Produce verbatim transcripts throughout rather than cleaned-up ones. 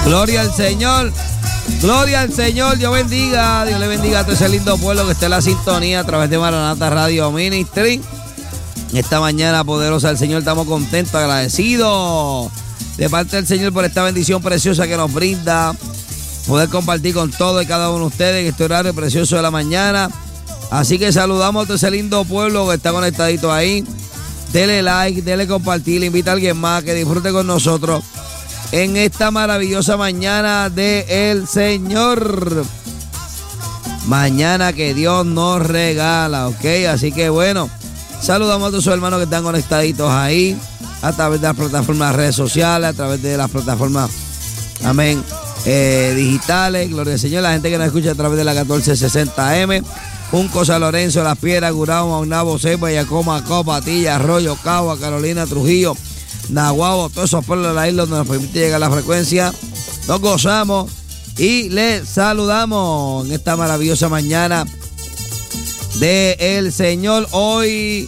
Gloria al Señor. Gloria al Señor. Dios bendiga. Dios le bendiga a todo ese lindo pueblo que está en la sintonía a través de Maranata Radio Ministry. Esta mañana poderosa del Señor, estamos contentos, agradecidos de parte del Señor por esta bendición preciosa que nos brinda. Poder compartir con todos y cada uno de ustedes en este horario precioso de la mañana. Así que saludamos a todo ese lindo pueblo que está conectadito ahí. Dele like, dele compartir, invita a alguien más que disfrute con nosotros en esta maravillosa mañana del Señor. Mañana que Dios nos regala, ¿ok? Así que bueno, saludamos a todos sus hermanos que están conectaditos ahí a través de las plataformas de redes sociales, a través de las plataformas, amén, eh, digitales. Gloria al Señor, la gente que nos escucha a través de la catorce sesenta eme. Junco, San Lorenzo, Las Piedras, Gurabo, Maunabo, Cepa, Yacoma, Copa, Patilla, Arroyo, Cagua, Carolina, Trujillo, Nahuabo, todos esos pueblos de la isla donde nos permite llegar la frecuencia. Nos gozamos y les saludamos en esta maravillosa mañana de el Señor. Hoy,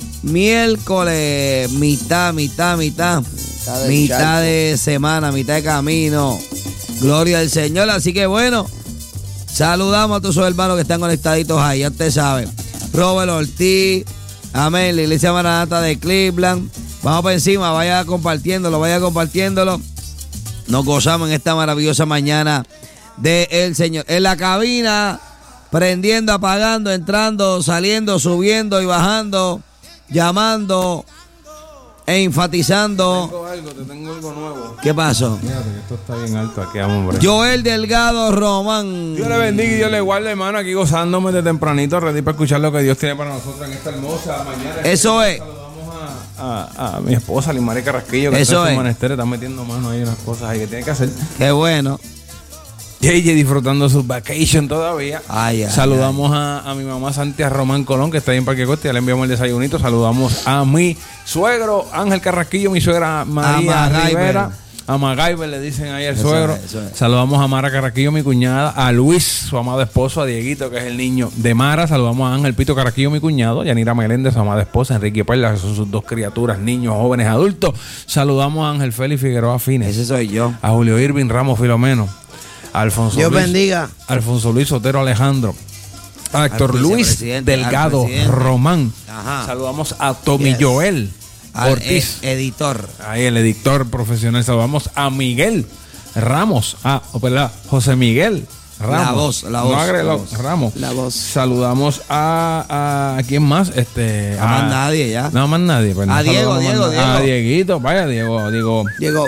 miércoles, mitad, mitad, mitad, mitad, mitad de semana, mitad de camino. Gloria al Señor. Así que bueno, saludamos a todos esos hermanos que están conectaditos ahí, ya usted sabe. Robert Ortiz, amén, la iglesia Maranata de Cleveland. Vamos para encima, vaya compartiéndolo, vaya compartiéndolo. Nos gozamos en esta maravillosa mañana del Señor. En la cabina, prendiendo, apagando, entrando, saliendo, subiendo y bajando, llamando e enfatizando. Te tengo algo, te tengo algo nuevo. ¿Qué pasó? Fíjate que esto está bien alto aquí, hombre. Joel Delgado Román. Dios le bendiga y Dios le guarde, hermano. Aquí gozándome de tempranito, ready para escuchar lo que Dios tiene para nosotros en esta hermosa mañana. Eso es. Saludamos a, a, a mi esposa, Limari Carrasquillo, que Eso está en es. su menester, está metiendo mano ahí en unas cosas ahí que tiene que hacer. Qué bueno. J J disfrutando su vacation todavía. Ay, ay, Saludamos ay. A, a mi mamá Santia Román Colón, que está ahí en Parque Costa, ya le enviamos el desayunito. Saludamos a mi suegro Ángel Carrasquillo, mi suegra María a Rivera. A Magaiber le dicen ahí el eso suegro. Es, es. Saludamos a Mara Carrasquillo, mi cuñada. A Luis, su amado esposo. A Dieguito, que es el niño de Mara. Saludamos a Ángel Pito Carrasquillo, mi cuñado. A Yanira Meléndez, su amada esposa. Enrique Perla, que son sus dos criaturas, niños, jóvenes, adultos. Saludamos a Ángel Félix Figueroa Fines. Ese soy yo. A Julio Irving Ramos Filomeno. Alfonso Dios Luis, bendiga. Alfonso Luis Sotero Alejandro. A Héctor Luis Delgado Román. Ajá. Saludamos a Tommy Yes. Joel Al Ortiz. e- editor. Ahí el editor profesional. Saludamos a Miguel Ramos. Ah, oh, ¿verdad? José Miguel Ramos. La voz, la voz, No agregue la lo- voz. Ramos. La voz. Saludamos a, a, ¿a quién más? Este, A más nadie ya. No, más nadie. Pues, A no Diego, saludamos Diego, más na- A Diego. Dieguito. Vaya, Diego. Diego. Llegó.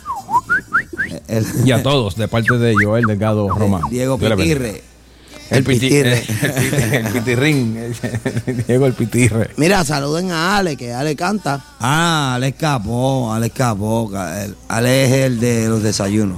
El, Y a todos, de parte de Joel Delgado Román. Diego Dios le bendiga. Pitirre. El, piti- Pitirre. el, piti- el pitirrín. El- Diego el pitirre. Mira, saluden a Ale, que Ale canta. Ah, Ale escapó, Ale escapó. Ale es el de los desayunos.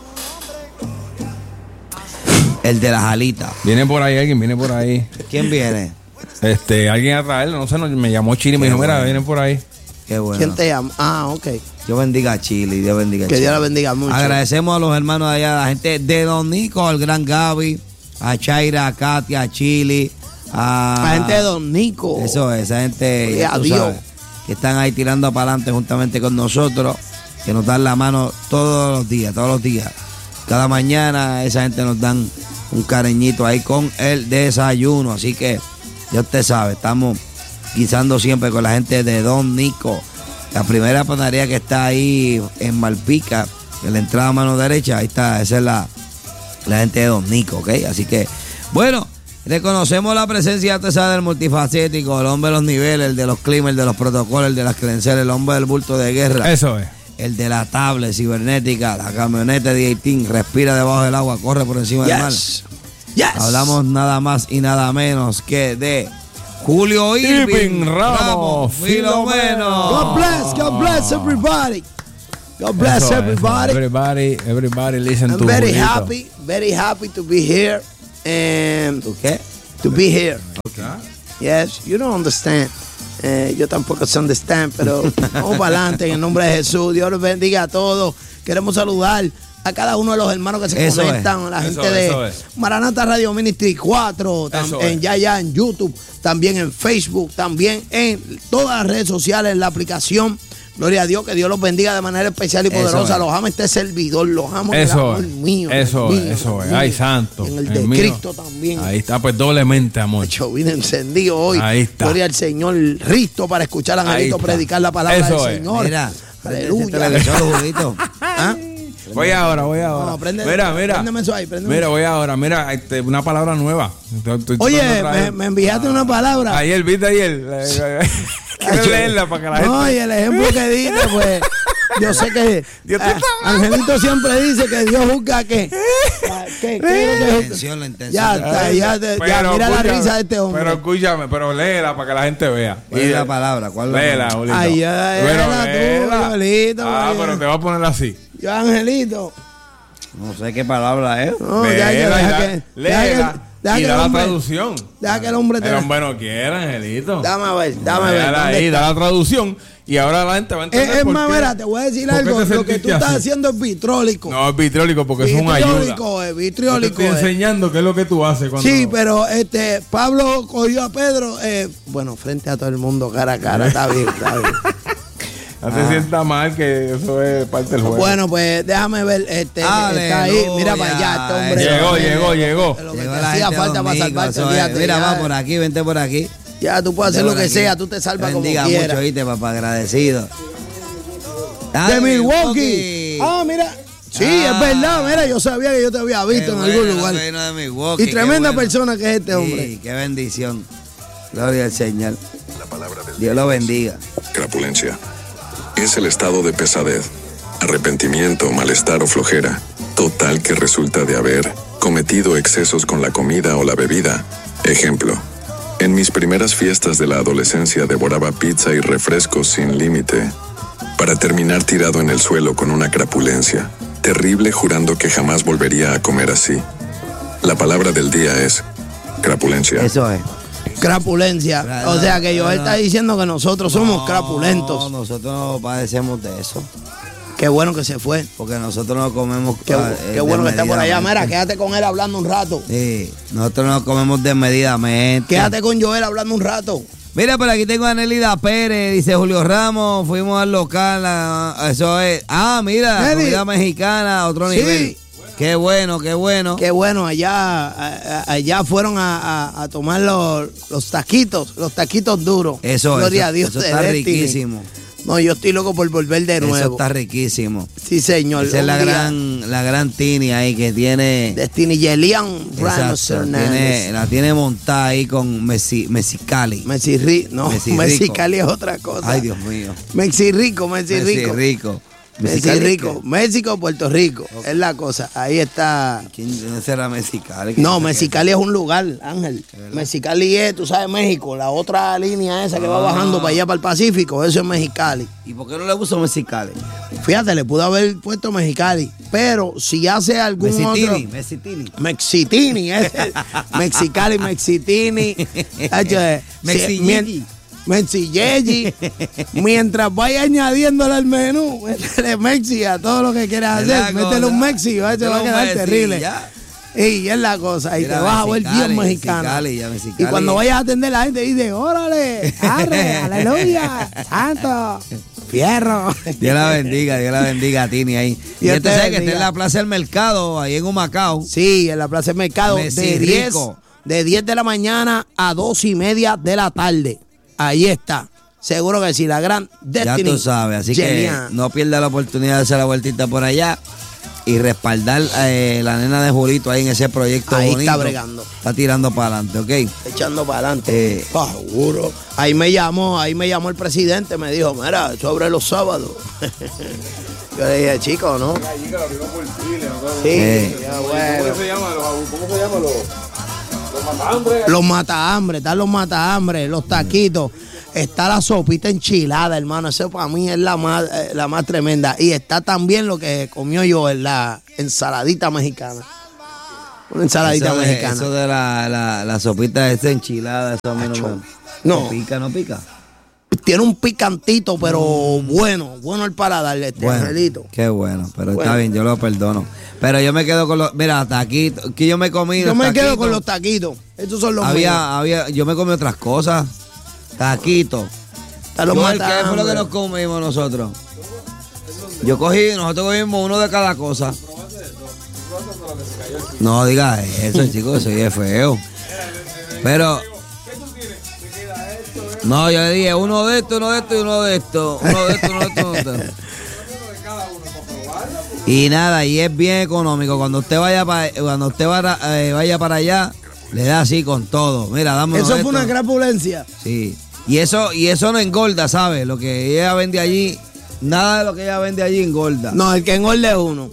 El de las alitas. Viene por ahí alguien, viene por ahí. ¿Quién viene? Este, alguien a traerlo, no sé, no, me llamó Chile y me Qué dijo, mira, bueno. vienen por ahí. Qué bueno. ¿Quién te llama? Ah, ok. Dios bendiga a Chile, Dios bendiga a Que Chile. Dios la bendiga mucho. Agradecemos a los hermanos de allá, a la gente de Don Nico, al gran Gaby, a Chaira, a Katia, a Chili, a... La gente de Don Nico. Eso es, esa gente Gloria tú a Dios. sabes, que están ahí tirando para adelante juntamente con nosotros, que nos dan la mano todos los días, todos los días. Cada mañana esa gente nos dan un cariñito ahí con el desayuno. Así que ya usted sabe, estamos guisando siempre con la gente de Don Nico. La primera panadería que está ahí en Malpica, en la entrada a mano derecha, ahí está, esa es la, la gente de Don Nico, ¿ok? Así que, bueno, reconocemos la presencia, usted sabe, del multifacético, el hombre de los niveles, el de los climas, el de los protocolos, el de las credenciales, el hombre del bulto de guerra. Eso es. El de la tablet cibernética, la camioneta de dieciséis, respira debajo del agua, corre por encima del mar. Yes. Yes. Hablamos nada más y nada menos que de Julio Irving, Irving Ramos Filomeno. God bless, God bless everybody. God bless Eso es. everybody. Everybody, everybody listen I'm to very Julito. happy, very happy to be here and ¿Tú qué? to be here. Okay. Yes, you don't understand. Eh, yo tampoco sé understand, pero vamos para adelante en el nombre de Jesús. Dios los bendiga a todos. Queremos saludar a cada uno de los hermanos que se Eso conectan, a la Eso gente es, eso de es. Maranata Radio Ministry cuatro, tam- Eso en es. ya ya en YouTube, también en Facebook, también en todas las redes sociales, en la aplicación Gloria a Dios, que Dios los bendiga de manera especial y Eso poderosa. es. Los ama este servidor, los amo. Eso el amor es. mío. Eso el es, mío, eso el es. mío. Ay, santo. En el el de mío. Cristo también. Ahí está, pues doblemente, amor. Yo vine encendido hoy. Ahí está. Gloria al Señor, Risto para escuchar a Angelito Ahí está. predicar la palabra Eso del es. Señor. Mira, Aleluya. televisor, Julito. ¿Ah? Voy ahora, voy ahora. No, prende- mira, mira. préndeme eso ahí, préndeme Mira, eso. voy ahora. Mira, este, una palabra nueva. Estoy- estoy Oye, tratando de me, traer- me enviaste una palabra. Ayer, ¿viste ayer? Quiero leerla para que la No, gente... y el ejemplo que diste, pues, yo sé que Dios te ah, está Angelito siempre dice que Dios juzga que. Ah, ¿Qué? ¿Qué es lo que La juzga? intención, la intención. Ya está, ya, te- ya, Pero mira la escúchame, risa de este hombre. Pero escúchame, pero léela para que la gente vea. ¿Cuál es la palabra? ¿Cuál es la Léela, palabra? Julito. Ay, ya, ya, Pero la léela. tuya, Julito, Ah, vaya. pero te voy a poner así. Yo, Angelito. No sé qué palabra es. No, ya, ya, Léela y deja da- que. deja léela que- deja y que da el la hombre- traducción. Deja que el hombre te. El hombre no quiere, Angelito. Dame a ver, dame a ver. Léela ¿dónde ahí, está? da la traducción y ahora la gente va a entender Es, es por más, qué. mira, te voy a decir ¿Por qué algo. te Lo que sentiste tú estás así? haciendo es vitrólico. No, es vitriólico porque es una ayuda. Vitriólico, es Yo te vitriólico. estoy es. enseñando qué es lo que tú haces cuando... Sí, pero este Pablo cogió a Pedro, eh, bueno, frente a todo el mundo, cara a cara, está bien, está bien. No te sientas mal que eso es parte del juego. Bueno, pues déjame ver, este, está ahí, Aleluya. mira para allá, este hombre. Llegó, Eh, llegó, llegó. Lo que Llegó te la hacía gente falta para conmigo, salvarte, eso es. olvídate, Mira, ya, va por aquí, vente por aquí. ya tú puedes hacer Vente lo que por sea, aquí. tú te salvas como Bendiga quieras. mucho, ¿viste, papá? Agradecido. Dale, De Milwaukee. Ah, mira. Sí, Ah. es verdad, mira, yo sabía que yo te había Qué visto en bueno, algún lugar. sobrino de Milwaukee, Y qué tremenda bueno. persona que es este hombre. Sí, qué bendición. Gloria al Señor. Dios lo bendiga. Crapulencia. Es el estado de pesadez, arrepentimiento, malestar o flojera, total que resulta de haber cometido excesos con la comida o la bebida. Ejemplo. En mis primeras fiestas de la adolescencia devoraba pizza y refrescos sin límite, para terminar tirado en el suelo con una crapulencia, terrible, jurando que jamás volvería a comer así. La palabra del día es crapulencia. Eso es. Crapulencia. Claro, O sea que yo claro. está diciendo que nosotros somos No, crapulentos. nosotros no padecemos de eso. Qué bueno que se fue. Porque nosotros no comemos. Qué, ah, qué bueno que está por allá. Mira, desmedidamente. quédate con él hablando un rato. Sí, nosotros no comemos desmedidamente. Quédate con Joel hablando un rato. Mira, por aquí tengo a Nelida Pérez, dice Julio Ramos, fuimos al local, a- eso es. Ah, mira, Nelly. comida mexicana, otro Sí. nivel. Qué bueno, qué bueno. Qué bueno, allá, a- a- allá fueron a, a- a tomar los, los taquitos, los taquitos duros. Eso, Gloria eso, a Dios eso de está Destiny. riquísimo. No, yo estoy loco por volver de Eso nuevo. está riquísimo. Sí, señor. Esa es la Un día, gran, la gran Tini ahí que tiene. Destiny Yelian Ramos Exacto, tiene, Hernández. la tiene montada ahí con Messi, Mexicali. Messi Rico. No, Messi Messi Rico. Cali es otra cosa. Ay, Dios mío. Messi Rico, Messi, Messi Rico. Rico. Messi Mexicali, Rico. ¿qué? México, Puerto Rico. Es la cosa. Ahí está. ¿Quién quién será Mexicali? No, ¿Quién Mexicali es un lugar, Ángel. Mexicali es, tú sabes, México. La otra línea esa que va Ah. bajando para allá, para el Pacífico, eso es Mexicali. ¿Y por qué no le puso Mexicali? Fíjate, le pudo haber puesto Mexicali. Pero si hace algún Mexitini, otro. Mexitini. Mexitini, ese. Mexicali, Mexitini. Hacho, eh, Mexi si- mien- Yegi. Mexi-Yegi. Mientras vaya añadiéndole al menú, métele Mexi a todo lo que quieras Es la hacer. Métele un cosa. Mexi, va, te Métele va a un quedar Mexi, terrible. ya. Y es la cosa, y Mira, te vas a ver Mexicali, bien mexicano. Mexicali, ya, Mexicali. Y cuando vayas a atender la gente, dice, órale, arre, aleluya, santo, fierro. Dios la bendiga, Dios la bendiga a Tini ahí. Y, Dios este te sabe que está bendiga. en la Plaza del Mercado, ahí en Humacao. Sí, en la Plaza del Mercado, Messi de diez, Rico. de diez de la mañana a dos y media de la tarde. Ahí está. Seguro que sí, la gran Ya Destiny. tú sabes, así Genial. que no pierdas la oportunidad de hacer la vueltita por allá y respaldar eh, la nena de Julito ahí en ese proyecto Ahí bonito. está bregando. Está tirando para adelante, ¿ok? Echando para adelante. Eh. Ah, seguro. Ahí me llamó, ahí me llamó el presidente, me dijo, mira, sobre los sábados. Yo le dije, chico, ¿no? Sí, Eh. ya, bueno. se llama? ¿Cómo se llama? Los, los matahambres. Los matahambre, están los matahambre, los taquitos. Está la sopita enchilada, hermano. Eso para mí es la más, eh, la más tremenda. Y está también lo que comió yo en la ensaladita mexicana. Una ensaladita Eso de, mexicana. eso de la, la, la sopita esta enchilada, eso a mí no me... No. pica, no pica. Tiene un picantito, pero bueno, bueno el paladar, este Bueno, Angelito. qué bueno, pero Bueno. está bien, yo lo perdono. Pero yo me quedo con los... Mira, taquitos, que yo me comí Yo los me quedo taquitos. con los taquitos. Estos son los míos. Había, había, yo me comí otras cosas. Taquitos. Están los Joel, ¿qué mata fue lo que hambre. nos comimos nosotros? Yo cogí, nosotros cogimos uno de cada cosa. No digas eso, chicos, eso es feo. Pero... No, yo le dije uno de estos, uno de estos y uno de estos. Uno de estos, uno de estos, uno de estos. Y nada, y es bien económico. Cuando usted vaya para, cuando usted vaya, eh, vaya para allá, le da así con todo. Mira, dame uno Eso de fue una estos. crapulencia. Sí. Y eso, y eso no engorda, ¿sabes? Lo que ella vende allí, nada de lo que ella vende allí engorda. No, el que engorda es uno.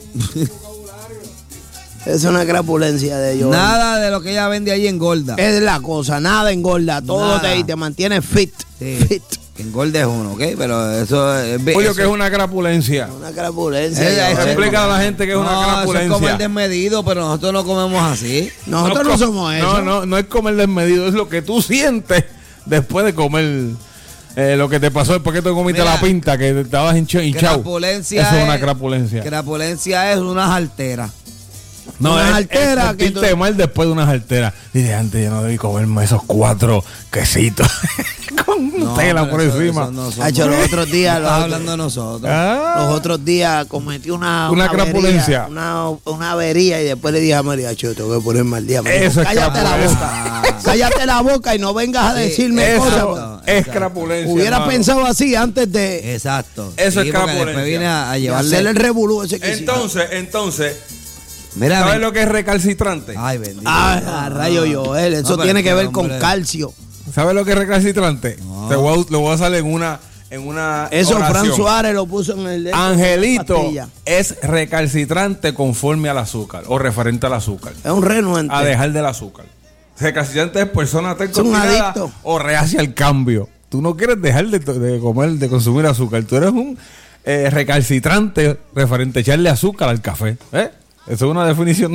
Es una crapulencia de ellos. Nada de lo que ella vende allí engorda. Es la cosa, nada engorda. Todo Nada. te, te mantiene fit. Sí. Fit. Que engorda es uno, ¿ok? Pero eso es... Oye, eso- que es una crapulencia. Una crapulencia. Eh, ya, eso- ¿vale? Explica a la gente que es una No, eso es crapulencia. comer desmedido, pero nosotros no comemos así. Nosotros no, co- somos eso. No, no, no es comer desmedido, es lo que tú sientes después de comer eh, lo que te pasó después que te comiste Mira, la pinta, que estabas hincha- hinchado. Crapulencia Eso es una crapulencia. Crapulencia es unas alteras. No, unas es, alteras es que sentirte tú- mal después de unas alteras. Dice, antes yo no debí comerme esos cuatro quesitos con Nutella pero por eso- encima. eso no somos- Hacho, los otros días, No los estás otros- hablando de nosotros. Ah. Los otros días cometí una, Una avería, crapulencia. Una, una avería y después le dije a María, yo tengo que ponerme al día. Me dijo, Eso es cállate la crapulencia. boca. Cállate la boca y no vengas a Sí, decirme Eso cosas. exacto. es crapulencia. Hubiera hermano. pensado así antes de Exacto. Eso es porque crapulencia. Después viene a, a de llevarle... hacer el revolú ese que Entonces, entonces, Mira, ¿sabes ven. lo que es recalcitrante? Ay, bendito. Ah, a rayo Joel, eso No, pero tiene es que que, ver con hombre. calcio. ¿Sabes lo que es recalcitrante? No. Te voy a, lo voy a hacer en una, en una Eso oración. Fran Suárez lo puso en el... Angelito pastilla. es recalcitrante conforme al azúcar o referente al azúcar. Es un renuente. A dejar del azúcar. Recalcitrante es persona Es un terca adicto. o reacia al cambio. Tú no quieres dejar de, to- de comer, de consumir azúcar. Tú eres un eh, recalcitrante referente a echarle azúcar al café. ¿Eh? Eso es una definición.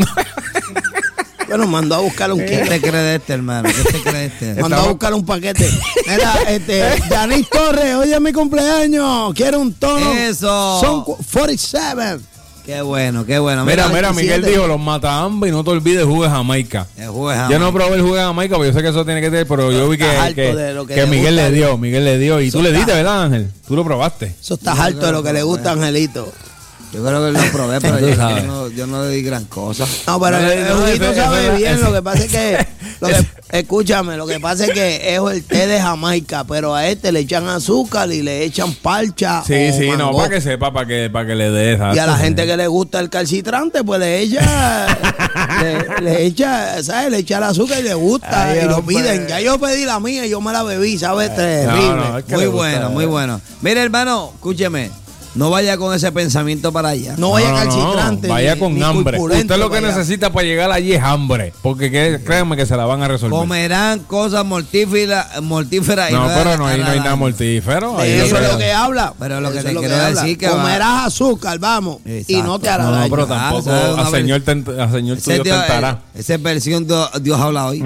Bueno, mandó a buscar un ¿Qué kilo. te crees de este, hermano? ¿Qué te crees de este? Mandó a Estamos- buscar un paquete. Mira, este, Yanis Torres, hoy es mi cumpleaños. Quiero un tono. Eso. Son cu- cuarenta y siete. Qué bueno, qué bueno. Mira, mira, veintisiete. Miguel dijo, los mata hambre y no te olvides jugo de Jamaica. El jugo de Yo Jamaica. no probé el jugo de Jamaica, porque yo sé que eso tiene que tener, pero yo vi que, Estás harto que, de lo que que le Miguel gusta. le dio, Miguel le dio. Y Eso tú le está- diste, ¿verdad, Ángel? Tú lo probaste. Eso está harto de lo que le gusta a Angelito. Yo creo que lo probé, pero Tú yo, sabes. yo no, yo no le di gran cosa. No, pero No, el, el no, juguito ese- sabe ese- bien. ese- Lo que pasa es que, lo que- escúchame, lo que pasa es que es el té de Jamaica, pero a este le echan azúcar y le echan parcha. Sí, o sí, no, mango. para que sepa, para que, para que le dé. Y a la gente que le gusta el calcitrante, pues le echa, le, le echa, ¿sabes? Le echa el azúcar y le gusta. Ay, y lo hombre. piden. Ya yo pedí la mía y yo me la bebí, ¿sabes? Terrible. no, no, es que Muy le gusta, bueno, muy eh. bueno. Mire, hermano, escúcheme. No vaya con ese pensamiento para allá. No vaya No, no, calcitrante. vaya ni- con ni hambre. corpulento Usted lo que para allá. necesita para llegar allí es hambre. Porque que- créanme que se la van a resolver. Comerán cosas mortíferas, mortíferas y No, no pero no hay, no hay hará nada daño. mortífero. De Ahí eso lo es que- lo que habla. Pero lo que Eso te es quiero habla. decir que va- comerás azúcar, vamos. Y Exacto. no te hará No, no, daño. pero Ah, tampoco. esa es una A señor, tent- a señor Ese tuyo Dios- tentará. eh, Esa es versión Dios, Dios habla hoy.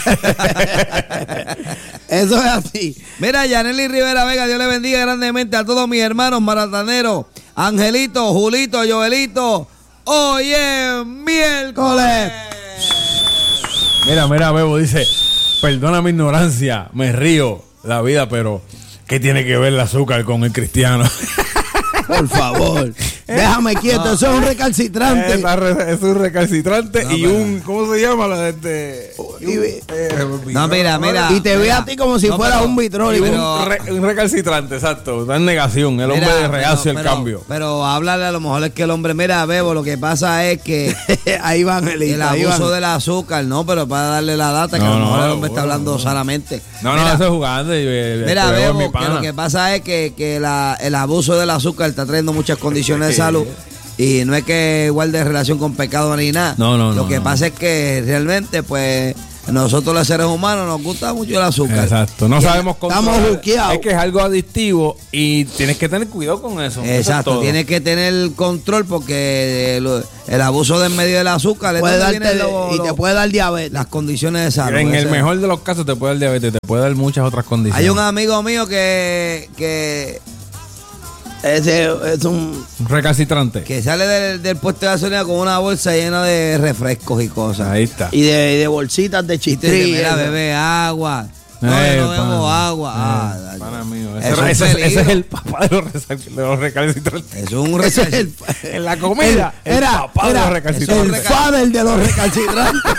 Eso es así. Mira, Yaneli Rivera Vega, Dios le bendiga grandemente a todos mis hermanos marataneros. Angelito, Julito, Joelito. Hoy es miércoles. Mira, mira, Bebo dice, perdona mi ignorancia, me río la vida, pero ¿qué tiene que ver el azúcar con el cristiano? Por favor. Déjame quieto. Eso es un recalcitrante. Esa re- es un recalcitrante No, y pero- un, ¿cómo se llama? La de este, y un- Y- eh, me olvidó. No, mira, mira. Y te ve mira. a ti como si No, fuera pero- un vitrón. Y y un, pero- re- un recalcitrante, exacto. Está en negación. El hombre Mira, de reacio pero- al pero- cambio. Pero háblale a lo mejor es que el hombre, mira, Bebo, lo que pasa es que ahí van, Angelito. el ahí abuso van. del azúcar, no, pero para darle la data, que No, a lo no, mejor el no, hombre está no, hablando no. solamente. No, no, Mira, eso es jugando. Y, eh, Mira, este Bebo es Bebo, mi que pana. lo que pasa es que, que la- el abuso del azúcar está trayendo muchas condiciones de salud. Y no es que guarde relación con pecado ni nada. No, no, Lo no, que no. pasa es que realmente, pues, nosotros los seres humanos nos gusta mucho el azúcar. Exacto, no sabemos Estamos controlar. juqueados. Es que es algo adictivo y tienes que tener cuidado con eso. Eso es Exacto, todo. tienes que tener control porque el, el abuso del medio del azúcar es Puede donde darte vienen lo- y te lo- puede dar diabetes. las condiciones de salud. En el Ese- mejor de los casos te puede dar diabetes, te puede dar muchas otras condiciones. Hay un amigo mío que, que, Ese es un. Un recalcitrante. que sale del, del puesto de gasolina con una bolsa llena de refrescos y cosas. Ahí está. Y de, de bolsitas de Y te dice, chistri. mira, eso. bebe agua. No, Eh, yo no bebo pana. agua. Eh, Ah, pana mío. Eso Ese, es ese- ese peligro. es el papá de los, recal- de los recalcitrantes. Es un Ese es el, En la comida, el era, papá de era los el recalcitrantes. father de los recalcitrantes.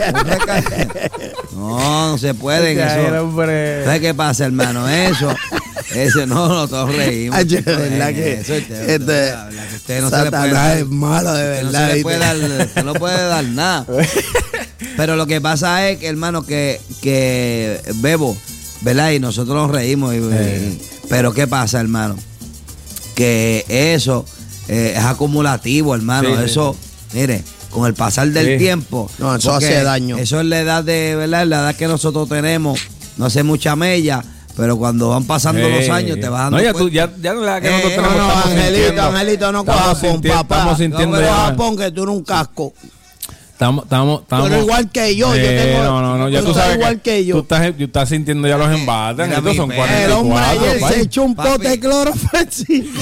No, no se puede. en Ya, eso. el hombre. ¿Sabes qué pasa, hermano? Eso, ese no, no, todos reímos. Ay, de chicos, verdad en que eso, usted- este, usted habla, que usted no se le puede Satanás dar- es malo de usted no verdad. se le puede ¿viste? dar, usted no puede dar nada. Pero lo que pasa es que, hermano, que, que bebo, ¿verdad? Y nosotros nos reímos. y- Eh. y- pero ¿qué pasa, hermano? Que eso eh, es acumulativo, hermano. Sí, sí, eso, mire, con el pasar del Sí. tiempo. No, eso porque hace daño. Eso es la edad de, ¿verdad? La edad que nosotros tenemos. No hace mucha mella, pero cuando van pasando Eh, los años te vas dando No, ya tú, cuenta. ya, ya la que Eh, nosotros no, tenemos, No, no, estamos Angelito, sintiendo- Angelito, no estamos cojas pon, sintiendo- papá. Estamos sintiendo No ya. cojas pon, que tú eres un casco. Estamos, estamos, estamos. Pero igual que yo, yo Eh, tengo- No, no, no, ya tú tú estás sabes. igual que yo. Tú estás, tú estás sintiendo ya los embates. Mira Estos mi son perro. cuarenta El y hombre cuatro, ayer papi. se echó un Papi. pote de clorofensi.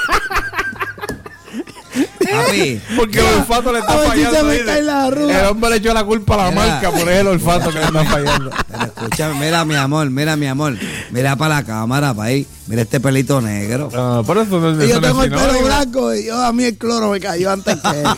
Papi, Porque el olfato le está A ver si fallando. se me ¿viste? cae la arruga. El hombre le echó la culpa a la Mira. marca por el olfato que le está fallando. pero escúchame, mira mi amor, mira mi amor. Mira para la cámara, para ahí. Mira este pelito negro. No, por eso no Y yo eso no tengo es el pelo sinónimo. blanco y yo, a mí el cloro me cayó antes que él.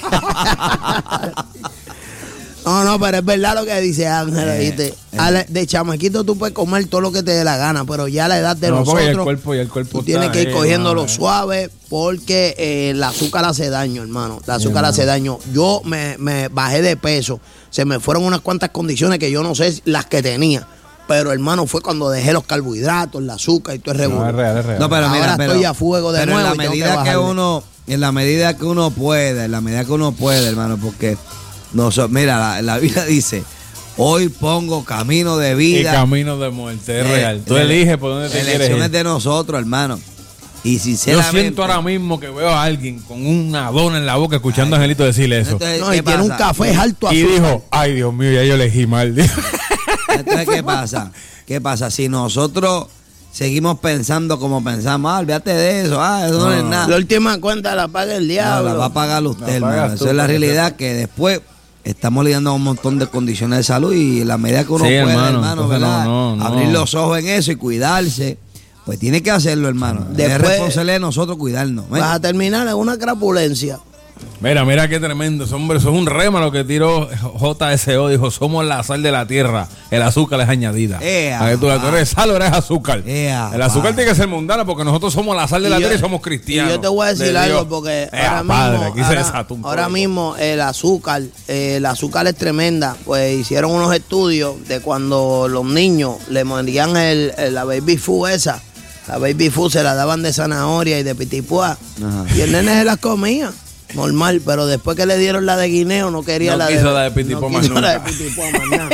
No, no, pero es verdad lo que dice Ángel, Eh, ¿viste? eh. A la- de chamaquito tú puedes comer todo lo que te dé la gana, pero ya a la edad de No, porque ya el nosotros, cuerpo- ya el cuerpo tú tienes está que ir ahí, cogiéndolo mano, eh. suave porque eh, el azúcar hace daño, hermano. El azúcar mano. hace daño. Yo me, me bajé de peso, se me fueron unas cuantas condiciones que yo no sé las que tenía. Pero, hermano, fue cuando dejé los carbohidratos, el azúcar y todo el No, revuelo. es real, es real. No, pero Ahora mira, pero, estoy a fuego de pero nuevo en y la tengo que medida que, bajarle. uno, en la medida que uno puede, en la medida que uno puede, hermano, porque nosotros, mira, la, la Biblia dice, hoy pongo camino de Y vida. camino de muerte, es Eh, real. Tú la- eliges por dónde te quieres elecciones ir. de nosotros, hermano. Y Yo sinceramente. siento ahora mismo que veo a alguien con una dona en la boca escuchando a Angelito decirle eso. Entonces, No, ¿qué y tiene un pasa? café alto Y azúcar. dijo, ay Dios mío, ya yo elegí mal. dijo. Entonces, ¿qué pasa? ¿Qué pasa? Si nosotros seguimos pensando como pensamos, ah, olvídate de eso, ah, eso no, es nada. La última cuenta la paga el No, diablo. la va a pagar usted, La pagas hermano. tú, Esa es la porque realidad que después estamos lidiando con un montón de condiciones de salud y en la medida que uno Sí, puede, hermano, hermano, entonces ¿verdad? no, no, no. Abrir los ojos en eso y cuidarse, pues tiene que hacerlo, hermano. es Después- responsabilidad de nosotros cuidarnos. ¿ves? Vas a terminar en una crapulencia. Mira, mira qué tremendo. Ese hombre, eso es un rema lo que tiró J S O. Dijo, somos la sal de la tierra. El azúcar es añadida. Ea, A que tú, tú pa. eres sal o eres azúcar. Ea, el azúcar pa. tiene que ser mundana porque nosotros somos la sal de la Y yo- tierra y somos cristianos. Y yo te voy a decir de algo Dios. porque Ea, ahora padre, mismo, aquí se ahora, desató un ahora código. mismo el azúcar, eh, el azúcar es tremenda. Pues hicieron unos estudios de cuando los niños le morían el, el- la baby food esa. La baby food se la daban de zanahoria y de pitipuá. Ajá. Y el nene se las comía. Normal, pero después que le dieron la de guineo no quería No la, quiso de, la de pitipuá no más quiso la de nunca. pitipuá más nada.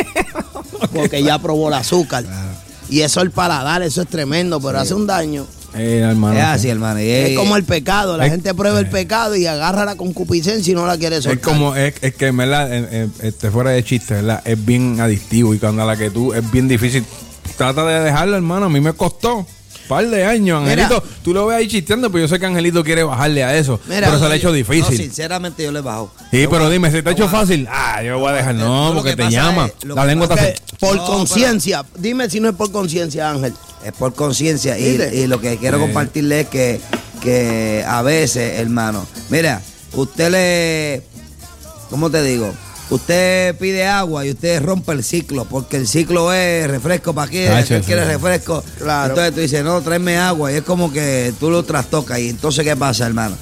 Porque ya probó el azúcar. Y eso el paladar, eso es tremendo, pero hace un daño. Eh, hermano, Es sí. así, hermano. y Es es- como el pecado, la es- gente prueba el pecado y agarra la concupiscencia y no la quiere Es soltar. como, es, es que, en verdad, eh, eh, este, fuera de chiste, ¿verdad? Es bien adictivo y cuando a la que tú es bien difícil. Trata de dejarlo, hermano. A mí me costó un par de años. Mira. Angelito, tú lo ves ahí chisteando, pero yo sé que Angelito quiere bajarle a eso. Mira, pero se le ha hecho No, difícil. sinceramente yo le bajo. Sí, pero dime, ¿se te ha hecho Lo voy a- fácil? Ah, yo voy a dejar. No, No, lo porque que te pasa llama. es- lo La que lengua pasa está... Que por No, conciencia, dime si no es por conciencia, Ángel. Es por conciencia. Y, ¿Viste? y lo que quiero Eh. compartirle es que, que a veces, hermano, mira, usted le, ¿cómo te digo? Usted pide agua y usted rompe el ciclo, porque el ciclo es refresco para aquí, Ah, usted sí, quiere sí. refresco. Claro. Entonces tú dices, no, tráeme agua, y es como que tú lo trastocas. Y entonces, ¿qué pasa, hermano?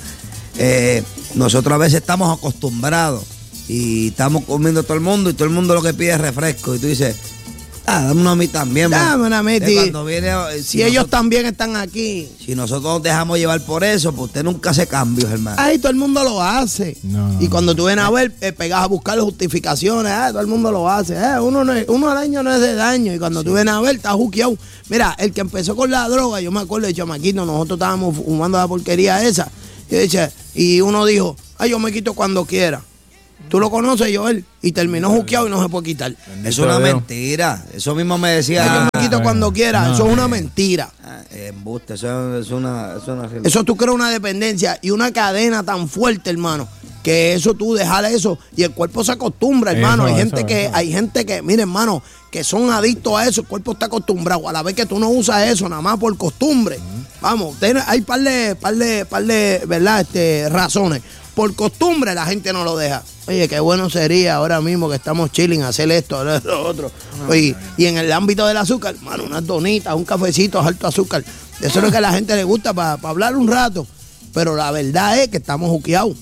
Eh, nosotros a veces estamos acostumbrados y estamos comiendo todo el mundo y todo el mundo lo que pide es refresco. Y tú dices, ah, dame uno a mí también. man. Dame una a mí, Entonces, ti. cuando viene, eh, Si ellos nosotros- también están aquí, si nosotros nos dejamos llevar por eso, pues usted nunca hace cambios, hermano. ay, todo el mundo lo hace. No, no, y no. cuando tú vienes a ver, eh, pegas a buscar justificaciones, ah, todo el mundo lo hace. Eh, uno, no es- uno al año no es de daño. Y cuando tú vienes a ver, está juqueado. Mira, el que empezó con la droga, yo me acuerdo de chamaquito, nosotros estábamos fumando la porquería esa. Y, dice, y uno dijo, ay, yo me quito cuando quiera. Tú lo conoces, Joel, y terminó juqueado y no se puede quitar. Es una Dios. mentira. Eso mismo me decía. Ay, yo yo. me quito bueno. cuando quiera. No, Eso es una eh. mentira. Ah, embuste, eso es una, es una realidad. Eso tú creas una dependencia y una cadena tan fuerte, hermano, que eso tú dejar eso y el cuerpo se acostumbra, hermano. Eso, hay gente eso, que, eso. hay gente que, mire, hermano, que son adictos a eso, el cuerpo está acostumbrado. A la vez que tú no usas eso, nada más por costumbre. Uh-huh. Vamos, ten, hay par de, par de, par de, ¿verdad? Este, razones. Por costumbre la gente no lo deja. Oye, qué bueno sería ahora mismo que estamos chilling, hacer esto, lo otro. Oye, y en el ámbito del azúcar, hermano, unas donitas, un cafecito alto azúcar. Eso es lo que a la gente le gusta para pa hablar un rato. Pero la verdad es que estamos juqueados.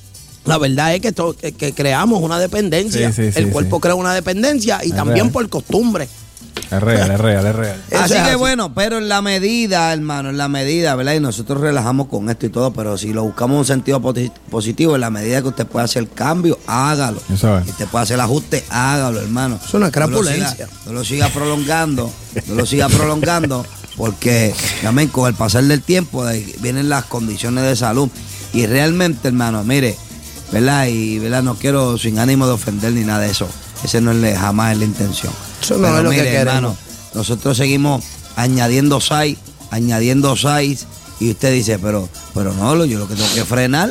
La verdad es que, to, que, que creamos una dependencia. Sí, sí, el sí, cuerpo sí. crea una dependencia y es también real. Por costumbre. Es real, es real, es real. Así que así. Bueno, pero en la medida, hermano, en la medida, ¿verdad? Y nosotros relajamos con esto y todo, pero si lo buscamos en un sentido positivo, en la medida que usted pueda hacer cambio, hágalo. Eso es. Y usted puede hacer ajuste, hágalo, hermano. Es una crapulencia. No, no lo siga prolongando, no lo siga prolongando, porque también con el pasar del tiempo vienen las condiciones de salud. Y realmente, hermano, mire, ¿verdad? Y ¿verdad? No quiero sin ánimo de ofender ni nada de eso. Ese no es jamás es la intención. Eso no pero es lo mire, que queremos. Hermano, nosotros seguimos añadiendo size, añadiendo size, y usted dice, pero, pero no, yo lo que tengo que frenar.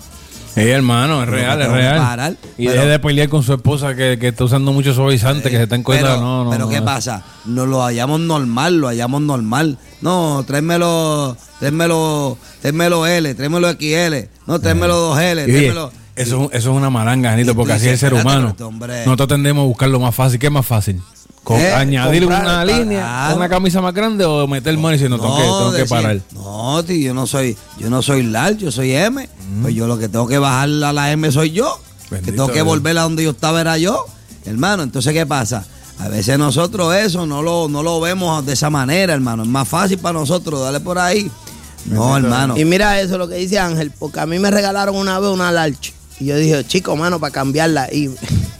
Sí, hermano, es real, es real. Parar, y pero, deje de pelear con su esposa que, que está usando mucho suavizante, eh, que se está en cuenta. Pero, no, no, pero no, ¿qué no. pasa? No lo hallamos normal, lo hallamos normal. No, tráemelo, tráemelo, tráemelo L, tráemelo X L, no, tráemelo dos L, tráemelo. Eso, eso es una malanga, Janito, porque así es el ser humano. Nosotros tendemos a buscar lo más fácil. ¿Qué es más fácil? Con, eh, añadir comprar, una línea, claro. Una camisa más grande o meter mano y decir, no, no tengo, que, tengo decir, que parar. No, tío, yo no soy, yo no soy large, yo soy M. Mm. Pues yo lo que tengo que bajar a la M soy yo. Bendito que tengo que Dios. Volver a donde yo estaba era yo. Hermano, entonces, ¿qué pasa? A veces nosotros eso no lo, no lo vemos de esa manera, hermano. Es más fácil para nosotros, dale por ahí. No, Bendito. Hermano. Y mira eso, lo que dice Ángel, porque a mí me regalaron una vez una large. Y yo dije, chico, mano, para cambiarla. Y,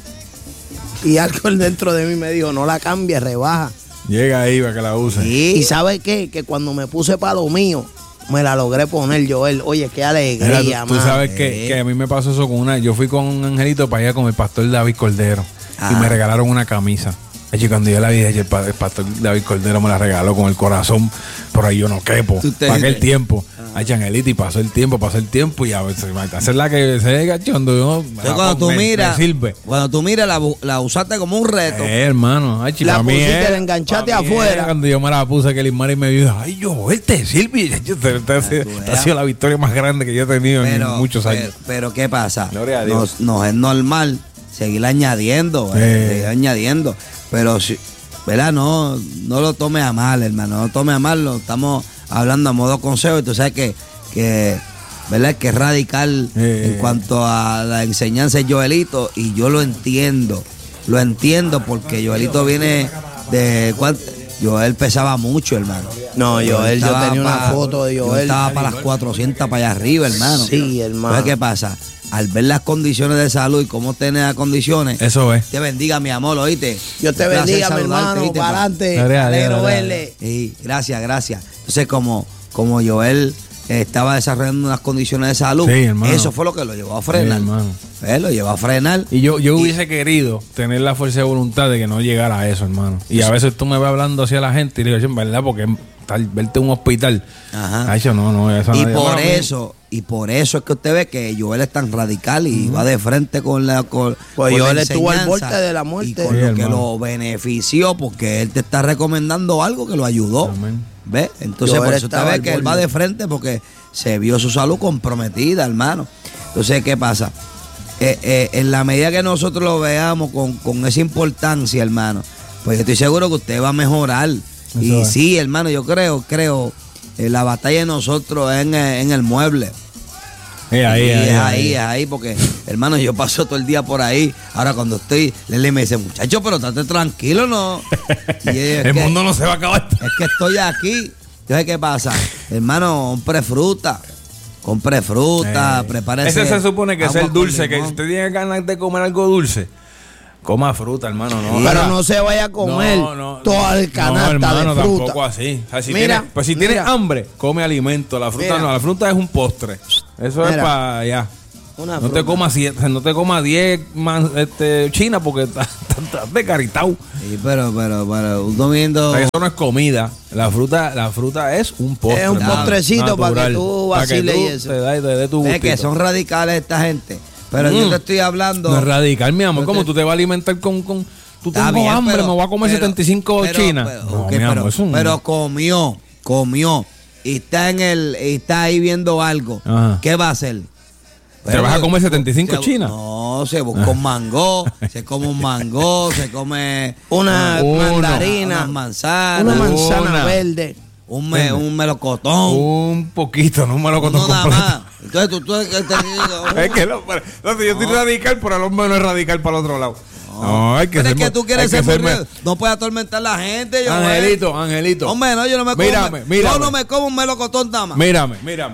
y algo dentro de mí me dijo, no la cambies, rebaja. Llega ahí para que la use. ¿Sí? ¿Y sabe qué? Que cuando me puse para lo mío, me la logré poner, Joel. Oye, qué alegría, Tú, tú sabes que, que a mí me pasó eso con una... Yo fui con un angelito para allá con el pastor David Cordero. Ah. Y me regalaron una camisa. Y cuando yo la vi, el pastor David Cordero me la regaló con el corazón, por ahí yo no quepo. Para aquel tiempo. Ay, Angelito, y pasó el tiempo, pasó el tiempo, y a veces hacer la que se gachondo. Yo, yo cuando tú miras, cuando tú miras, la, la usaste como un reto. Eh, hermano. Ay, la pusiste, mí es, la enganchaste afuera. Cuando yo me la puse, que el Ismari me dijo, ay, yo, él te sirve. Esta ha sido la victoria más grande que yo he tenido pero, en muchos años. Pero, pero ¿qué pasa? Gloria a Dios. No, no es normal seguir añadiendo, eh. seguir añadiendo. Pero, si, ¿verdad? No, no lo tome a mal, hermano. No lo tome a mal, lo estamos hablando a modo consejo. Y tú sabes que, que ¿verdad? Que es radical eh. en cuanto a la enseñanza de Joelito. Y yo lo entiendo. Lo entiendo porque Joelito viene de... ¿cuánto? Joel pesaba mucho, hermano. No, Joel, yo tenía una para, foto de Joel. Yo estaba para las cuatrocientas para allá arriba, hermano. Sí, hermano. ¿Sabes qué pasa? Al ver las condiciones de salud y cómo tiene las condiciones, eso es. Te bendiga, mi amor, oíste. Dios te bendiga, mi hermano, para adelante. Alegro verle. Sí, gracias, gracias. Entonces, como, como Joel eh, estaba desarrollando unas condiciones de salud, sí, eso fue lo que lo llevó a frenar. Sí, hermano. Eh, lo llevó a frenar. Y yo, yo hubiese y, querido tener la fuerza de voluntad de que no llegara a eso, hermano. Y sí. A veces tú me vas hablando hacia la gente y le digo, en verdad, porque tal, verte en un hospital. Ajá. Eso no, no, eso y no, por no, eso, y por eso es que usted ve que Joel es tan radical y uh-huh. va de frente con la con, pues con Joel la estuvo al borde de la muerte. Y con sí, lo que lo benefició, porque él te está recomendando algo que lo ayudó. Amén. ¿Ves? Entonces, Joel por eso usted ve que él va de frente porque se vio su salud comprometida, hermano. Entonces, ¿qué pasa? Eh, eh, en la medida que nosotros lo veamos con, con esa importancia, hermano, pues estoy seguro que usted va a mejorar. Eso y es. Sí, hermano, yo creo, creo, eh, la batalla de nosotros es en, en el mueble. Sí, ahí, y ahí, es ahí, ahí, es ahí, porque, hermano, yo paso todo el día por ahí. Ahora cuando estoy, Lele me dice, muchacho, pero estate tranquilo, ¿no? Y el que, mundo no se va a acabar. Es que estoy aquí. Entonces, ¿qué pasa? Hermano, compre fruta. Compre fruta, eh, prepárese. Ese se supone que es el dulce, que si usted tiene ganas de comer algo dulce, coma fruta, hermano. No, pero no se vaya a comer no, no, toda el canasta no, hermano, de fruta. Tampoco así. O sea, si mira, tiene, pues si mira. tienes hambre, come alimento. La fruta mira. no, la fruta es un postre. Eso mira. es para allá. Una no, te comas siete, no te comas diez este, China porque estás descaritado. Sí, pero, pero, pero, uno viendo. Eso no es comida. La fruta, la fruta es un postre. Es un postrecito natural, para que tú vaciles y eso. Te da, te dé tu es que son radicales esta gente. Pero Mm. yo te estoy hablando. No es radical, mi amor. Yo ¿Cómo te- tú te vas a alimentar con... con tú Está tengo bien, hambre, pero- me voy a comer pero- setenta y cinco pero- chinas. pero- No, ok, mi amor, pero, eso no- pero comió, comió. Y está en el, y está ahí viendo algo. Ajá. ¿Qué va a hacer? ¿Te vas a comer setenta y cinco se- chinas? No, se busca un mango, se come un mango, se come Una Uno. mandarina, unas manzanas, una manzana Una. verde. un, me- un melocotón. Un poquito, no me lo Uno conozco nada completo. más. Entonces tú, tú te digo, Es que no, pero- entonces yo estoy radical, pero el hombre no es radical para el otro lado. No, hay que pero ser es que ma- tú quieres hay ser que muy ser re- no puedes atormentar a la gente. Yo, Angelito, Angelito. Hombre, no, yo no me como. Mírame, mírame. Yo no me como un melocotón nada más. Mírame, mírame.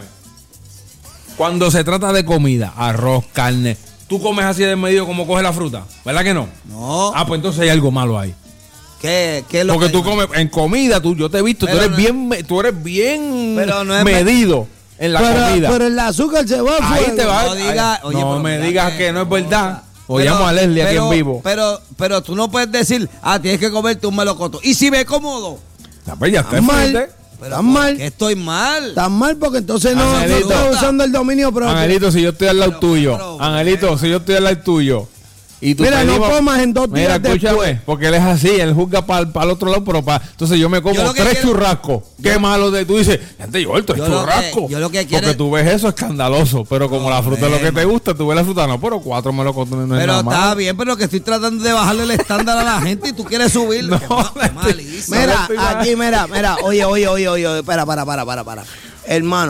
Cuando se trata de comida, arroz, carne, tú comes así de medio como coge la fruta, ¿verdad que no? No. Ah, pues entonces hay algo malo ahí. ¿Qué, qué es lo Porque que tú hay? comes en comida, tú, yo te he visto, tú Pero eres no- bien, me- tú eres bien Pero no es me- medido en la pero, comida. pero el azúcar se va a Ahí fuego. te va. No diga- Ay, oye, no pero me mira digas que- que no es verdad. O Pero- llamo a Leslie aquí pero- en vivo. Pero, pero tú no puedes decir, ah, tienes que comerte un melocotón. ¿Y si me cómodo? Ah, pues ya está Estás mal. enfrente. Pero Estás ¿por mal. qué estoy mal? Estás mal porque entonces no, no Angelito. estás usando el dominio propio. Angelito, si yo estoy al lado Pero, tuyo. pero, Angelito, si yo estoy al lado tuyo. Y tú Mira, te no digo- comas en dos Mira, días escúchame, después. porque él es así, él juzga para el otro lado, pero para. Entonces yo me como Yo lo que tres quiero- churrascos. Qué malo de. Tú dices, gente, yo esto es Yo lo que- churrasco. yo lo que quiero Porque es- tú ves eso escandaloso, pero como No, la fruta es lo que hombre, te gusta, tú ves la fruta, no, pero cuatro me lo comen, no es Pero nada está malo. bien, pero que estoy tratando de bajarle el estándar a la gente y tú quieres subirlo. No, Qué ma- no estoy- malísimo. Mira, No, estoy mal. aquí, mira, mira, oye, oye, oye, oye, oye, espera, para, para, para, para. Hermano,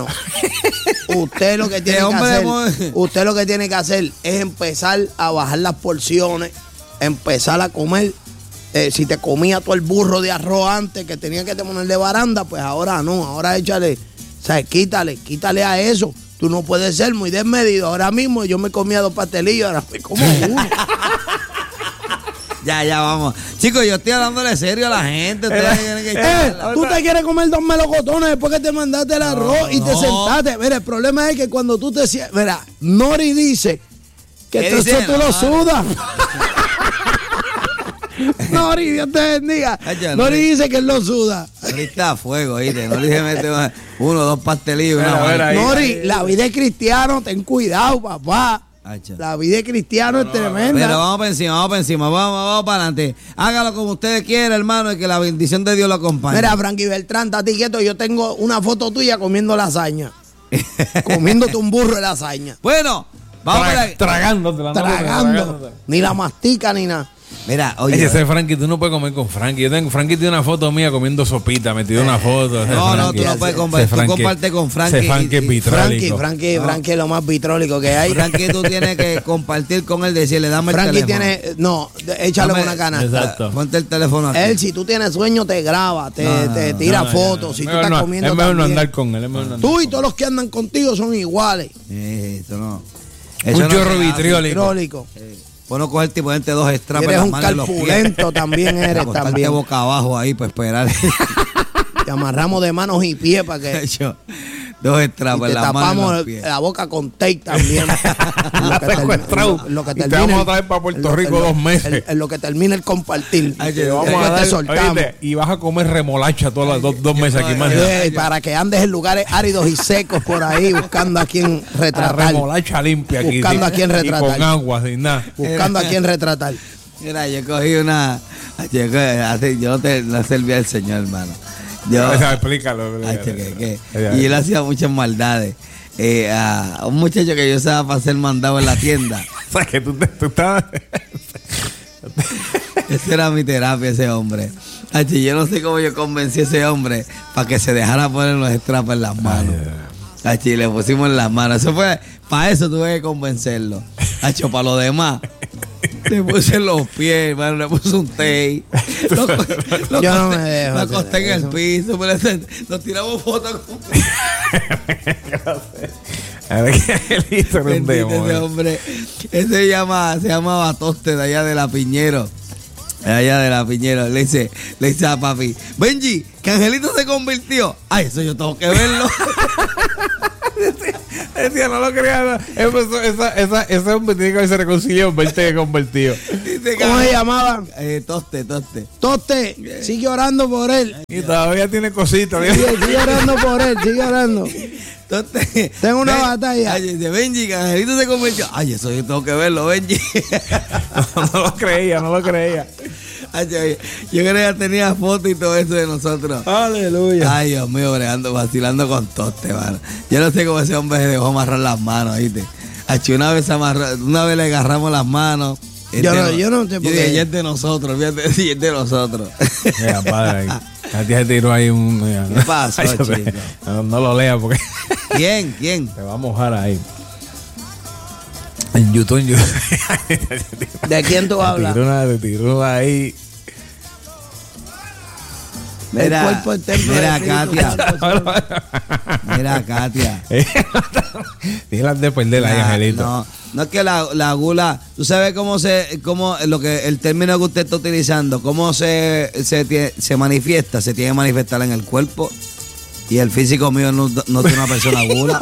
usted lo que tiene que hombre hacer, de- usted lo que tiene que hacer es empezar a bajar las porciones, empezar a comer. Eh, si te comía todo el burro de arroz antes que tenía que te poner de baranda, pues ahora no, ahora échale, o sea, quítale, quítale a eso. Tú no puedes ser muy desmedido. Ahora mismo yo me comía dos pastelillos, ahora me como uno. Ya, ya, vamos. Chicos, yo estoy hablándole serio a la gente. Ustedes tienen que Eh, echarla. tú te quieres comer dos melocotones después que te mandaste el arroz y te no. sentaste. Mira, el problema es que cuando tú te sientas. Mira, Nori dice que ¿Qué todo dice eso tú lo Nori? sudas. Nori, Dios te bendiga. Ay, ya, Nori Nori. dice que él lo suda. Ahorita a fuego, ¿oíste? No le dije mete uno, dos pastelillos. Mira, una mira, ahí. Nori, la vida de cristiano, ten cuidado, papá. Hacha. La vida de cristiano es tremenda. Pero vamos para encima, vamos para encima, vamos, vamos para adelante. Hágalo como usted quiera, hermano, y que la bendición de Dios lo acompañe. Mira, Frankie Beltrán, estate quieto. Yo tengo una foto tuya comiendo lasaña. Comiéndote un burro de lasaña. Bueno, vamos Tra- para ahí. Tragándotela, no, Tragando. tragándotela. Ni la mastica ni nada. Mira, Oye, oye. ese Frankie, tú no puedes comer con Frankie. Yo tengo, Frankie tiene una foto mía comiendo sopita, me tiró una foto. ese No, no, Frankie. tú no puedes Ese compartir, tú Frankie- comparte con Frankie Ese Frankie y- es y- vitrálico. Frankie, Frankie, Frankie es lo más vitrólico que hay. Frankie, tú tienes que compartir con él, decirle, dame el Frankie teléfono. tiene, no, de- échale Dame- una canasta. Exacto. Ponte el teléfono aquí. Él, si tú tienes sueño, te graba, te, No, no, te no, tira No, no, fotos. no. Si tú Mejor estás no, comiendo es mejor no también. andar con él. Es mejor no andar Tú con y él. todos los que andan contigo son iguales. Eh, Eso no. Un Eso no chorro se hace. vitriólico. Vitrólico. Bueno, cogerte y ponerte dos straps en Eres las un manos y los pies. calpulento también eres Acostarte también. boca abajo ahí para esperar. Te amarramos de manos y pies para que Yo, dos straps y en te las manos y tapamos los pies. la boca con tape también. En lo que termina- Secuestrado. en lo que Y te termina vamos a el- traer para Puerto en lo- Rico en lo- dos meses. En, en lo que termina el compartir. Ay, Te yo- vamos Después a te dar, soltamos. oíste, y vas a comer remolacha todas las dos, dos meses aquí más. Eh, para que andes en lugares áridos y secos por ahí buscando a quien La retratar. remolacha limpia aquí. Buscando sí. a quién Y retratar. con agua, sin nada. Buscando a quien retratar. Mira, yo cogí una. Yo, co- así, yo no te no servía al Señor, hermano. Yo, O sea, explícalo. Ay, explícalo. que- que- y él hacía muchas maldades. Eh, a un muchacho que yo usaba para ser mandado en la tienda. O sea, que tú, te- tú estabas... Esa era mi terapia, ese hombre. Ay, yo no sé cómo yo convencí a ese hombre para que se dejara poner los straps en las manos. Ay, le pusimos en las manos. Eso fue, para eso tuve que convencerlo. Ay, para lo demás. Le puse en los pies, hermano, le puse un tape. Lo, lo Yo no acosté- me dejo lo hacer acosté en el eso. piso, pero ese- nos tiramos fotos con A ver qué listo, no Bendito entendemos, ese eh. hombre. Ese se llama, se llama Batoste de allá de la Piñero. De allá de la Piñero. Le dice, le dice a papi, Benji, que Angelito se convirtió. Ay, eso yo tengo que verlo. Decía, no lo creas. Esa, esa, esa, ese hombre tiene que haberse reconciliado, verte convertido. ¿Cómo se llamaba? Eh, toste, toste. Toste, sigue orando por él. Y todavía tiene cositas. Sigue, sigue orando por él, sigue orando. Entonces, Tengo una ven, batalla. Ay, dice, Benji, que Angelito se convirtió. Ay, eso yo tengo que verlo, Benji. No, no lo creía, no lo creía. Ay, yo, yo creo que ya tenía fotos y todo eso de nosotros. Aleluya. Ay, Dios mío, bregando, vacilando con toste, mano. Yo no sé cómo ese hombre se dejó amarrar las manos, ¿viste? Ay, una vez amarró, una vez le agarramos las manos. Yo no, yo no sé por qué. Y es de nosotros, fíjate, sí, es de nosotros. Mira, padre, a ti se tiró ahí un... Mira, ¿Qué pasó, ay, chico? No, no lo leas porque... ¿Quién? ¿Quién? Te va a mojar ahí. En YouTube, en YouTube. ¿De quién tú hablas? Te tiró una, te tiró ahí. El cuerpo del templo mira, del Espíritu Katia. Santo. Mira, Katia. Tienes de perder ahí, La- Angelito. No, no es que la, la gula, tú sabes cómo se, cómo lo que el término que usted está utilizando, cómo se, se, tie- se manifiesta, se tiene que manifestar en el cuerpo. Y el físico mío no, no tiene una persona gula.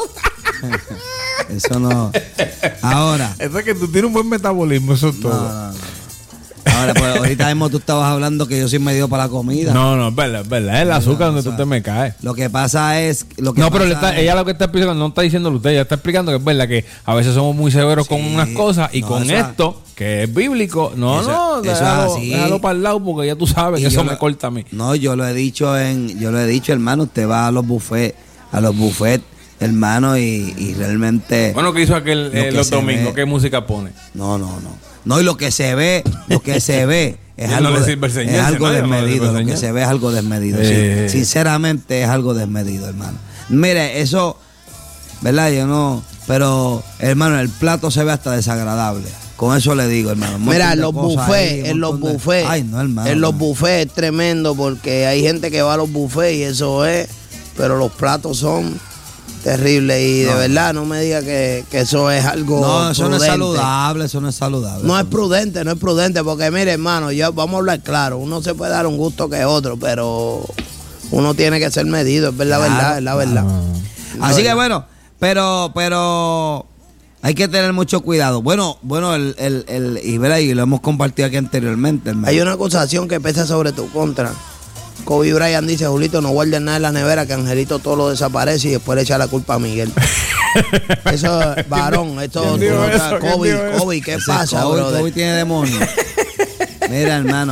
Eso no. Ahora. Eso es que tú tienes un buen metabolismo, eso es No, todo. no, no. Ahora, pues ahorita mismo tú estabas hablando que yo soy medio para la comida. No, no, es verdad, es verdad. Es el azúcar donde o sea, tú te me caes. Lo que pasa es. Lo que No, pero le pasa está- es- ella lo que está explicando, no está diciéndolo usted, ella está explicando que es verdad que a veces somos muy severos con Sí, unas cosas y no, con eso es- esto, que es bíblico, no, Eso- no, eso es déjalo, así. déjalo para el lado porque ya tú sabes Y que yo eso lo- me corta a mí. No, yo lo he dicho en, yo lo he dicho, hermano, usted va a los buffets, a los buffets, hermano, y, y realmente. Bueno, ¿qué hizo aquel Lo eh, que los se domingos? ve- ¿Qué música pone? No, no, no. No, y lo que se ve, lo que se ve es Y algo, no le de- sirve el señor, es algo ¿no? No le desmedido. sirve el Lo que señor. se ve es algo desmedido. sí. Eh. Sinceramente es algo desmedido, hermano. Mire, eso, ¿verdad? Yo no. Pero, hermano, el plato se ve hasta desagradable. Con eso le digo, hermano. un Mira, montón en de los cosas buffets, ahí, un en los montón de- buffets, Ay, no, hermano. en los no. buffets es tremendo porque hay gente que va a los buffets y eso es, pero los platos son terribles y de No. verdad no me diga que, que eso es algo No, eso no es prudente. saludable, eso no es saludable. No es prudente, no es prudente porque mire, hermano, yo vamos a hablar claro, uno se puede dar un gusto que otro, pero uno tiene que ser medido, es la Claro, verdad, es la verdad. La Así que verdad. bueno, pero, pero hay que tener mucho cuidado. Bueno, bueno, el, el, el, y, ¿verdad? y lo hemos compartido aquí anteriormente, hermano. Hay una acusación que pesa sobre tu contra. Kobe Bryant dice, Julito, no guardes nada en la nevera, que Angelito todo lo desaparece y después le echa la culpa a Miguel. Eso, varón, esto, ¿Quién tú dijo no eso? estás- ¿Quién Kobe, dijo eso? Kobe, ¿qué Ese pasa, Kobe, brother? Kobe tiene demonios. Mira, hermano,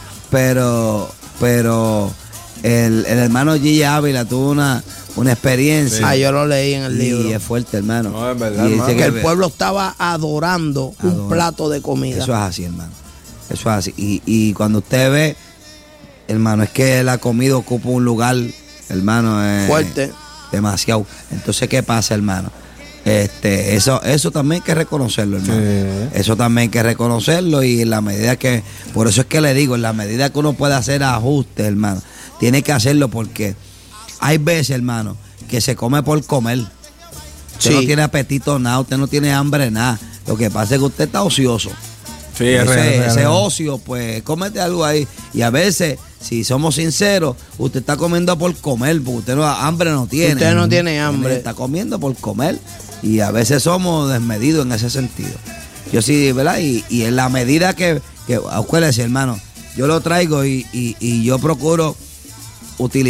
pero, pero el, el hermano Gigi Ávila tuvo una, una experiencia. Ah, yo lo leí en el y libro. es fuerte, hermano. No, es verdad, Y dice hermano. Que el pueblo estaba adorando un Adorando. plato de comida. Eso es así, hermano. Eso es así. Y, y cuando usted ve, hermano, es que la comida ocupa un lugar, hermano, eh, Fuerte. demasiado. Entonces, ¿qué pasa, hermano? Este, eso, eso también hay que reconocerlo, hermano. Sí. Eso también hay que reconocerlo y en la medida que, por eso es que le digo, en la medida que uno puede hacer ajustes, hermano, tiene que hacerlo porque hay veces, hermano, que se come por comer. Usted Sí. no tiene apetito nada, usted no tiene hambre nada. Lo que pasa es que usted está ocioso. Sí, es ese, real, es real, ese es real. ocio, pues cómete algo ahí. Y a veces, si somos sinceros, usted está comiendo por comer, porque usted no, hambre no tiene. Usted no tiene hambre. Está comiendo por comer. Y a veces somos desmedidos en ese sentido. Yo sí, ¿verdad? Y, y en la medida que, que acuérdese, hermano, yo lo traigo y, y, y yo procuro utilizar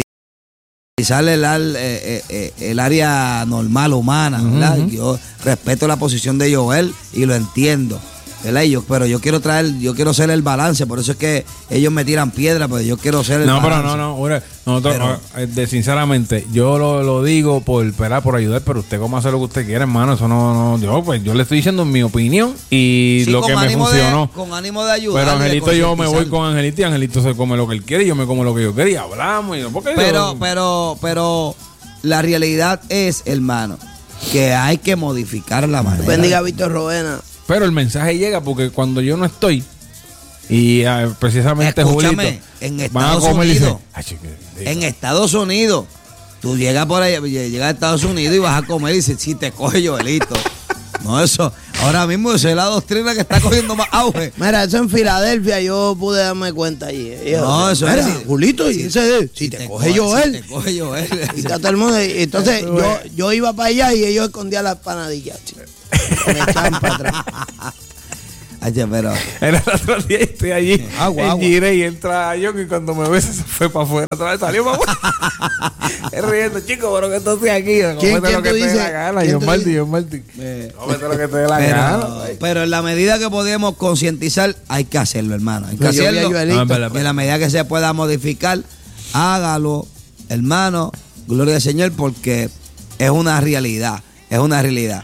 el, al- eh, eh, eh, el área normal, humana, ¿verdad? Ujú. Yo respeto la posición de Joel y lo entiendo, ¿verdad? Y yo, pero yo quiero traer, yo quiero ser el balance, por eso es que ellos me tiran piedra, pero yo quiero ser el No, balance. pero no, no, mira, nosotros, Pero- eh, de, sinceramente, yo lo, lo digo por, ¿verdad? Por ayudar, pero usted cómo hace lo que usted quiera, hermano, eso no, no, yo pues yo le estoy diciendo mi opinión y Sí, lo con que me ánimo de- funcionó. con ánimo de ayudar. Pero y de Angelito, yo me voy concientizar. con Angelito y Angelito se come lo que él quiere y yo me como lo que yo quiero y hablamos. Y no, porque Pero, yo- pero, pero la realidad es, hermano, que hay que modificar la manera. Bendiga a Víctor Rovena. pero el mensaje llega porque cuando yo no estoy y ah, precisamente Escúchame, Julito en van a Estados comer y Unidos, dicen, "Ay, chique, En Estados Unidos, tú llegas por ahí, llegas a Estados Unidos y vas a comer y dices, si te coge Joelito. No, eso, Ahora mismo esa es la doctrina que está cogiendo más auge. Mira, eso en Filadelfia yo pude darme cuenta allí. Yo, No, eso mira, es así. Julito, y ese, si, te, coge Joel. Si te coge Joel. Y está todo el mundo. Y entonces yo, yo iba para allá y ellos escondían las panadillas. Chico. Me echaban para atrás. Ay, pero... Era el otro día y estoy allí Agua, en agua. Gire y entra John y cuando me ve se fue para afuera otra vez, salió para afuera. Es riendo, chico, pero que esto estoy aquí. ¿Quién- Cómete quién lo que tú te dé dices? la gana, ¿Quién John tú Martín, dices? John Martín. Eh, Cómete lo que te dé la gana. Pero, pero en la medida que podemos concientizar, hay que hacerlo, hermano. Hay que Yo vi a hacerlo. Joelito. No, es verdad, Y en la medida que se pueda modificar, hágalo, hermano. Gloria al Señor, porque es una realidad. Es una realidad.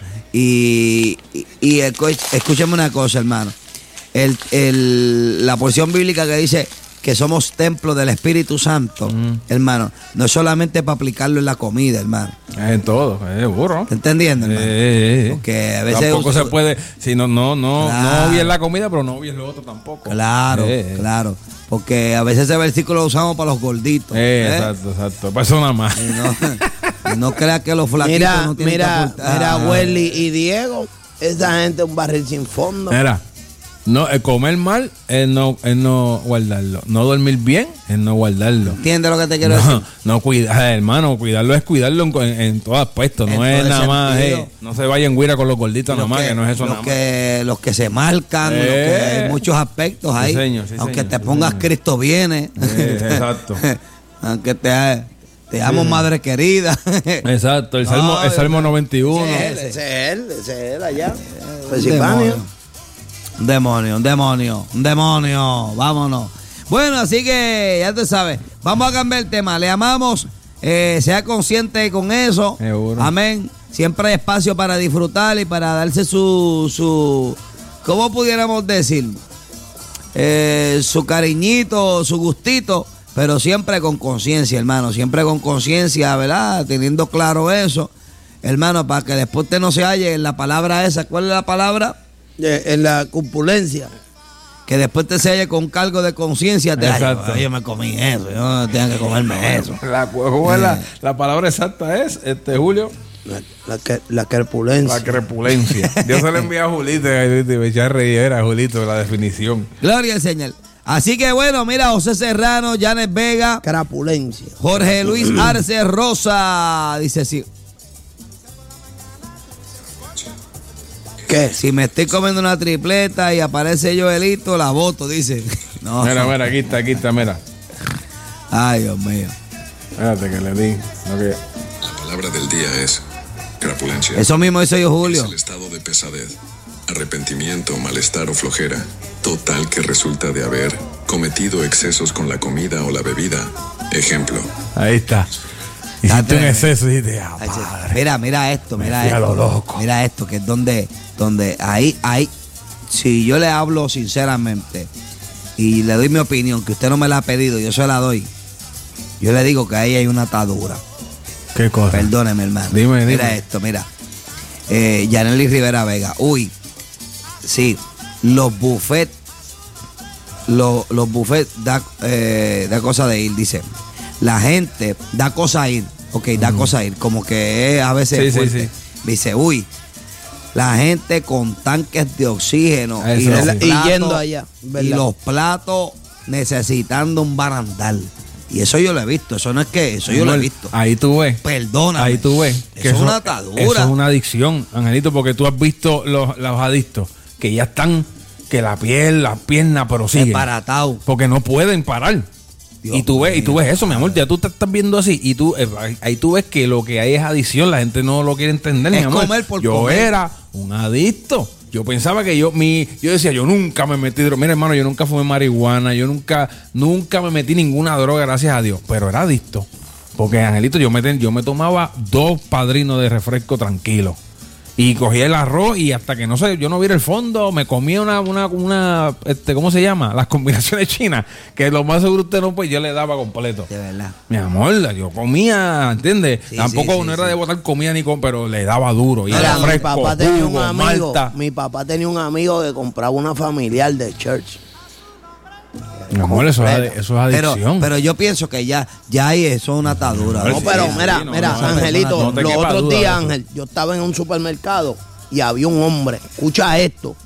Y, y, y escu- escúcheme una cosa, hermano. El, el, la porción bíblica que dice que somos templo del Espíritu Santo, Mm. hermano, no es solamente para aplicarlo en la comida, hermano. Es en todo, es burro. ¿Está entendiendo, hermano? Eh, eh, eh. Porque a veces tampoco usa- se puede, si no, no, no, Claro. no bien la comida, pero no bien lo otro tampoco. Claro, Eh, eh. claro. Porque a veces ese versículo lo usamos para los gorditos. Eh, ¿eh? Exacto, exacto. Para eso nada más. Y no, y no creas que los flaquitos Mira, no tienen que mira, aportar. mira, Welly y Diego. Esa gente es un barril sin fondo. Mira, no, el comer mal es no, es no guardarlo. No dormir bien es no guardarlo. ¿Entiendes lo que te quiero No, decir? no cuidar, hermano, cuidarlo es cuidarlo en, en, en todo aspecto. En No todo es el nada más, sentido. eh, no se vayan guira con los gorditos nada Los más, que, no es eso los nada más. que, los que se marcan, Eh. los que hay muchos aspectos Sí, ahí. señor, sí, Aunque señor, te sí, pongas señor. Cristo viene. Eh, exacto. Aunque te, te amo, madre querida. Exacto, el Salmo, No, el Salmo noventa y uno. Ese es él, ese es él, ese es él allá. Un Pensilvania. demonio, un demonio, un demonio, vámonos. Bueno, así que ya tú sabes, vamos a cambiar el tema. Le amamos, eh, sea consciente con eso. Seguro. Amén. Siempre hay espacio para disfrutar y para darse su, su ¿cómo pudiéramos decir? Eh, su cariñito, su gustito, pero siempre con conciencia, hermano. Siempre con conciencia, ¿verdad? Teniendo claro eso, hermano, para que después usted no se halle en la palabra esa. ¿Cuál es la palabra? Eh, En la corpulencia. Que después te se halle con cargo de conciencia. Te Exacto. ay, yo me comí eso, yo no tengo que comerme eso. La, ¿cómo es la, la palabra exacta es, este Julio? La, la, que- la corpulencia. La crepulencia. Dios se le envía a Julito y me echa a reír a Julito la definición. Gloria al Señor. Así que bueno, mira, José Serrano, Janet Vega, Crapulencia. Jorge Luis Arce Rosa, dice sí. ¿Qué? Si me estoy comiendo una tripleta y aparece Joelito, la voto, dice. No. Mira, mira, aquí está, aquí está, mira. Ay, Dios mío. Espérate que le di. lo que- La palabra del día es crapulencia. Eso mismo hizo yo, Julio. Es el estado de pesadez, arrepentimiento, malestar o flojera, total que resulta de haber cometido excesos con la comida o la bebida. Ejemplo, Ahí está. Está Hiciste un tremendo. exceso y dijiste, ah, Ay, sí. padre. Mira, mira esto, Me mira fui a esto. lo loco. Mira esto, que es donde, donde ahí, ahí, si yo le hablo sinceramente y le doy mi opinión, que usted no me la ha pedido, yo se la doy. Yo le digo que ahí hay una atadura. ¿Qué cosa? Perdóneme, hermano. Dime, Mira dime. esto, mira. Eh, Yanely Rivera Vega. Uy, sí, los buffets, los, los buffets da, eh, da cosa de ir, dice. La gente da cosa a ir, ok, da cosa a ir, como que es a veces Sí, sí, fuerte. sí. Dice, uy, la gente con tanques de oxígeno Eso y, los sí. Y platos, yendo allá, y ¿verdad? los platos necesitando un barandal. Y eso yo lo he visto, eso no es que, eso yo lo he visto. Ahí tú ves. Perdóname. Ahí tú ves. Eso es una atadura. Eso es una adicción, Angelito, porque tú has visto los, los adictos que ya están, que la piel, las piernas, pero siguen. Desbaratado. Porque no pueden parar. Dios y tú ves, y tú mío. ves eso, mi amor, ya tú te estás viendo así y tú eh, ahí- ahí tú ves que lo que hay es adicción, la gente no lo quiere entender, mi Es amor. comer por yo comer. era un adicto. Yo pensaba que yo mi yo decía, yo nunca me metí droga. Mira, hermano, yo nunca fumé marihuana, yo nunca nunca me metí ninguna droga, gracias a Dios, pero era adicto. Porque Angelito, yo me ten- yo me tomaba dos padrinos de refresco tranquilo. Y cogía el arroz y hasta que no sé, yo no viera el fondo, me comía una, una, una, este, ¿cómo se llama? Las combinaciones chinas, que lo más seguro usted no, pues yo le daba completo. De verdad. Mi amor, yo comía, ¿entiendes? Sí, Tampoco sí, sí, no era sí. de botar comida ni con, pero le daba duro. Y Mira, era mi fresco, papá tenía un jugo, amigo, malta. mi papá tenía un amigo que compraba una familiar de church. Mi amor, eso es, completa. adi- eso es Pero, adicción. pero yo pienso que ya, ya hay eso es una atadura. No, No, sí, pero sí, mira, no, mira, no, no, Angelito, no te los quepa otros duda de días, eso. Ángel, yo estaba en un supermercado y había un hombre, escucha esto,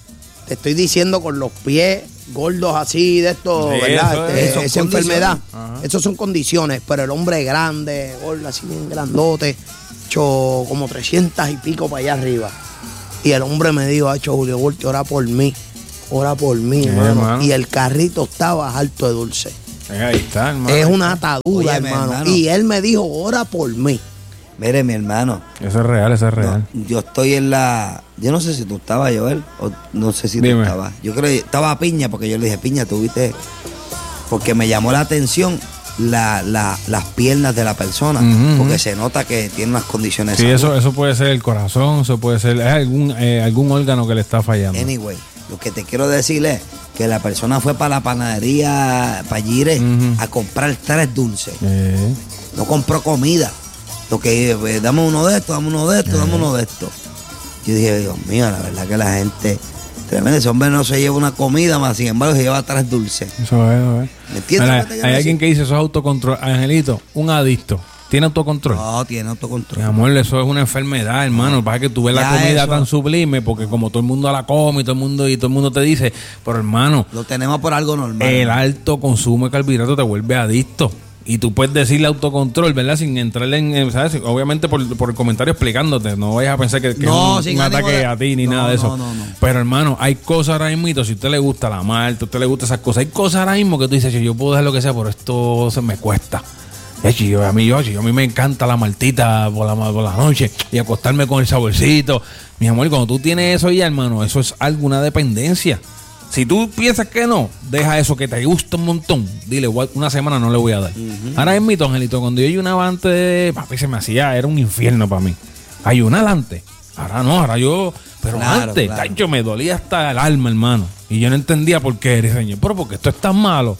te estoy diciendo con los pies gordos así de esto, Sí, ¿verdad? eso Este, es. esa enfermedad, Ajá. esas son condiciones, pero el hombre grande, gordo, así bien grandote, hecho como trescientas y pico para allá arriba. Y el hombre me dijo, hecho Julio Volti, ora por mí, ora por mí, Sí, hermano. hermano. Y el carrito estaba alto de dulce. Eh, Ahí está, hermano. Es una atadura, Óyeme, hermano. hermano. Y él me dijo, ora por mí. Mire, mi hermano, Eso es real, eso es real. no, yo estoy en la... Yo no sé si tú estabas, Joel, o no sé si tú Dime. estabas. Yo creo que estaba Piña, porque yo le dije, Piña, tú viste... Porque me llamó la atención la, la- las piernas de la persona, Ujú, porque ujú. se nota que tiene unas condiciones Sí, de salud. eso, eso puede ser el corazón, eso puede ser es algún, eh, algún órgano que le está fallando. Anyway, lo que te quiero decir es que la persona fue para la panadería, para Gire, Ujú. a comprar tres dulces. Eh, No compró comida. Lo que eh, dame uno de estos, dame uno de estos, dame uno de estos. Yo dije, Dios mío, la verdad que la gente, tremendo, ese hombre no se lleva una comida más, sin embargo se lleva tres dulces. eso es, eso es. ¿Me entiendes Mira, lo que te quiero hay decir? alguien que dice eso es autocontrol. Angelito, un adicto. ¿Tiene autocontrol? No, tiene Mi autocontrol. amor, eso es una enfermedad, hermano. Lo que pasa es que tú ves la Ya comida eso. tan sublime porque como todo el mundo la come y todo el mundo y todo el mundo te dice, pero hermano, Lo tenemos por algo normal. el alto consumo de carbohidratos te vuelve adicto. Y tú puedes decirle autocontrol, ¿verdad? Sin entrarle en, en, ¿sabes? Obviamente por, por el comentario explicándote. No vayas a pensar que, que No, es un, sin un ánimo ataque de- a ti ni No, nada de eso. no, no, no. Pero hermano, hay cosas ahora mismo, si a usted le gusta la malta, a usted le gusta esas cosas, hay cosas ahora mismo que tú dices, yo puedo hacer lo que sea, pero esto se me cuesta. Eh, chico, a mí, yo, chico, a mí me encanta la maltita por la, por la noche y acostarme con el saborcito. Mi amor, cuando tú tienes eso ya, hermano, eso es alguna dependencia. Si tú piensas que no, deja eso que te gusta un montón. Dile, "Gua- una semana no le voy a dar". Ahora es mito, Angelito, cuando yo ayunaba antes, papi, se me hacía, era un infierno para mí. Ayunar antes. Ahora no, ahora yo, pero Claro, antes, claro. tacho, me dolía hasta el alma, hermano. Y yo no entendía por qué, era, señor, pero porque esto es tan malo.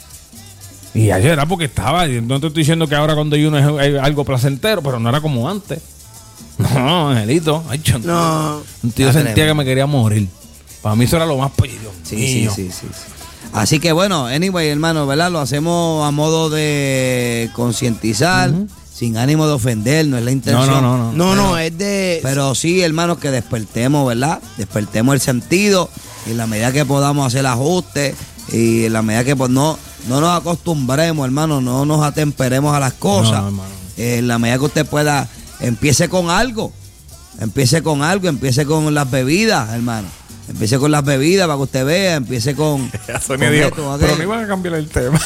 Y ayer era porque estaba, y no te estoy diciendo que ahora cuando ayuno es, es algo placentero, pero no era como antes. No, Angelito, ay, yo, No. un tío Está sentía tremendo. que me quería morir. Para mí eso era lo más pellido. Sí, sí, sí, sí, sí. Así que bueno, anyway, hermano, ¿verdad? Lo hacemos a modo de concientizar, sin ánimo de ofender, no es la No, intención. no, no, no. No, no, es de... Pero sí, hermanos, que despertemos, ¿verdad? Despertemos el sentido y en la medida que podamos hacer ajustes y en la medida que pues, no, no nos acostumbremos, hermano, no nos atemperemos a las cosas. No, hermano. Eh, en la medida que usted pueda, empiece con algo. Empiece con algo, empiece con las bebidas, hermano. Empiece con las bebidas para que usted vea, empiece con... Sonia con dijo, esto, con pero aquello. no iban a cambiar el tema.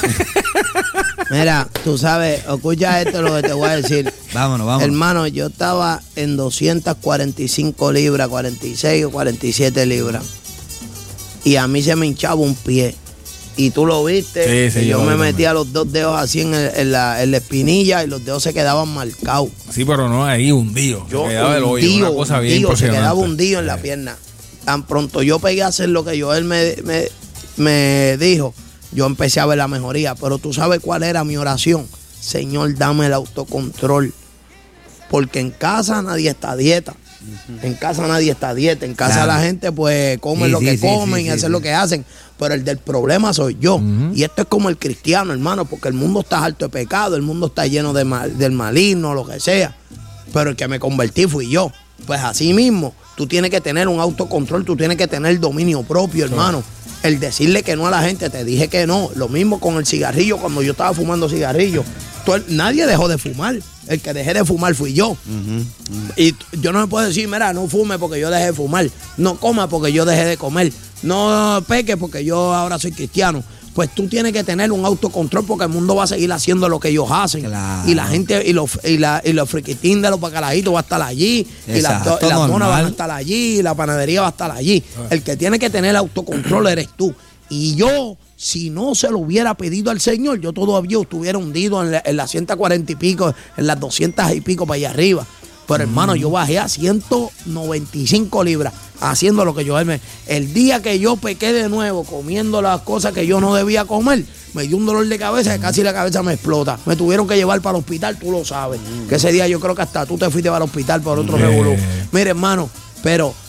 Mira, tú sabes, escucha esto lo que te voy a decir. Vámonos, vámonos. Hermano, yo estaba en doscientas cuarenta y cinco libras, cuarenta y seis o cuarenta y siete libras. Y a mí se me hinchaba un pie. Y tú lo viste. Sí, sí, y yo yo me lo vi metía los dos dedos así en, el- en la, en la espinilla y los dedos se quedaban marcados. Sí, pero no ahí hundido. Yo Se quedaba el hoyo, hundido, una cosa bien hundido, se impresionante. quedaba hundido en la Sí. pierna. Tan pronto yo pegué a hacer lo que Joel me, me, me dijo, yo empecé a ver la mejoría. Pero tú sabes cuál era mi oración. Señor, dame el autocontrol. Porque en casa nadie está a dieta. En casa nadie está a dieta. En casa Claro. la gente pues come Sí, lo sí, que sí, comen sí, y sí, hacen sí. lo que hacen. Pero el del problema soy yo. Ujú. Y esto es como el cristiano, hermano, porque el mundo está harto de pecado, el mundo está lleno de mal, del maligno, lo que sea. Pero el que me convertí fui yo. Pues así mismo, tú tienes que tener un autocontrol, tú tienes que tener dominio propio, hermano. El decirle que no a la gente, te dije que no. Lo mismo con el cigarrillo, cuando yo estaba fumando cigarrillo. Todo- nadie dejó de fumar. El que dejé de fumar fui yo. Y t- yo no me puedo decir, mira, no fume porque yo dejé de fumar. No coma porque yo dejé de comer. No peque porque yo ahora soy cristiano. Pues tú tienes que tener un autocontrol porque el mundo va a seguir haciendo lo que ellos hacen. Claro. Y la gente, y los, y la, y los friquitín de los bacalajitos va a estar allí. Y las, Exacto, do- y las donas normal. van a estar allí. Y la panadería va a estar allí. El que tiene que tener autocontrol eres tú. Y yo, si no se lo hubiera pedido al Señor, yo todavía estuviera hundido en, la- en las ciento cuarenta y pico, en las doscientas y pico para allá arriba. Pero hermano, yo bajé a ciento noventa y cinco libras haciendo lo que yo me. El día que yo pequé de nuevo comiendo las cosas que yo no debía comer, me dio un dolor de cabeza que casi la cabeza me explota. Me tuvieron que llevar para el hospital, tú lo sabes. Que ese día yo creo que hasta tú te fuiste para el hospital por otro Sí. revolú. Mire, hermano, pero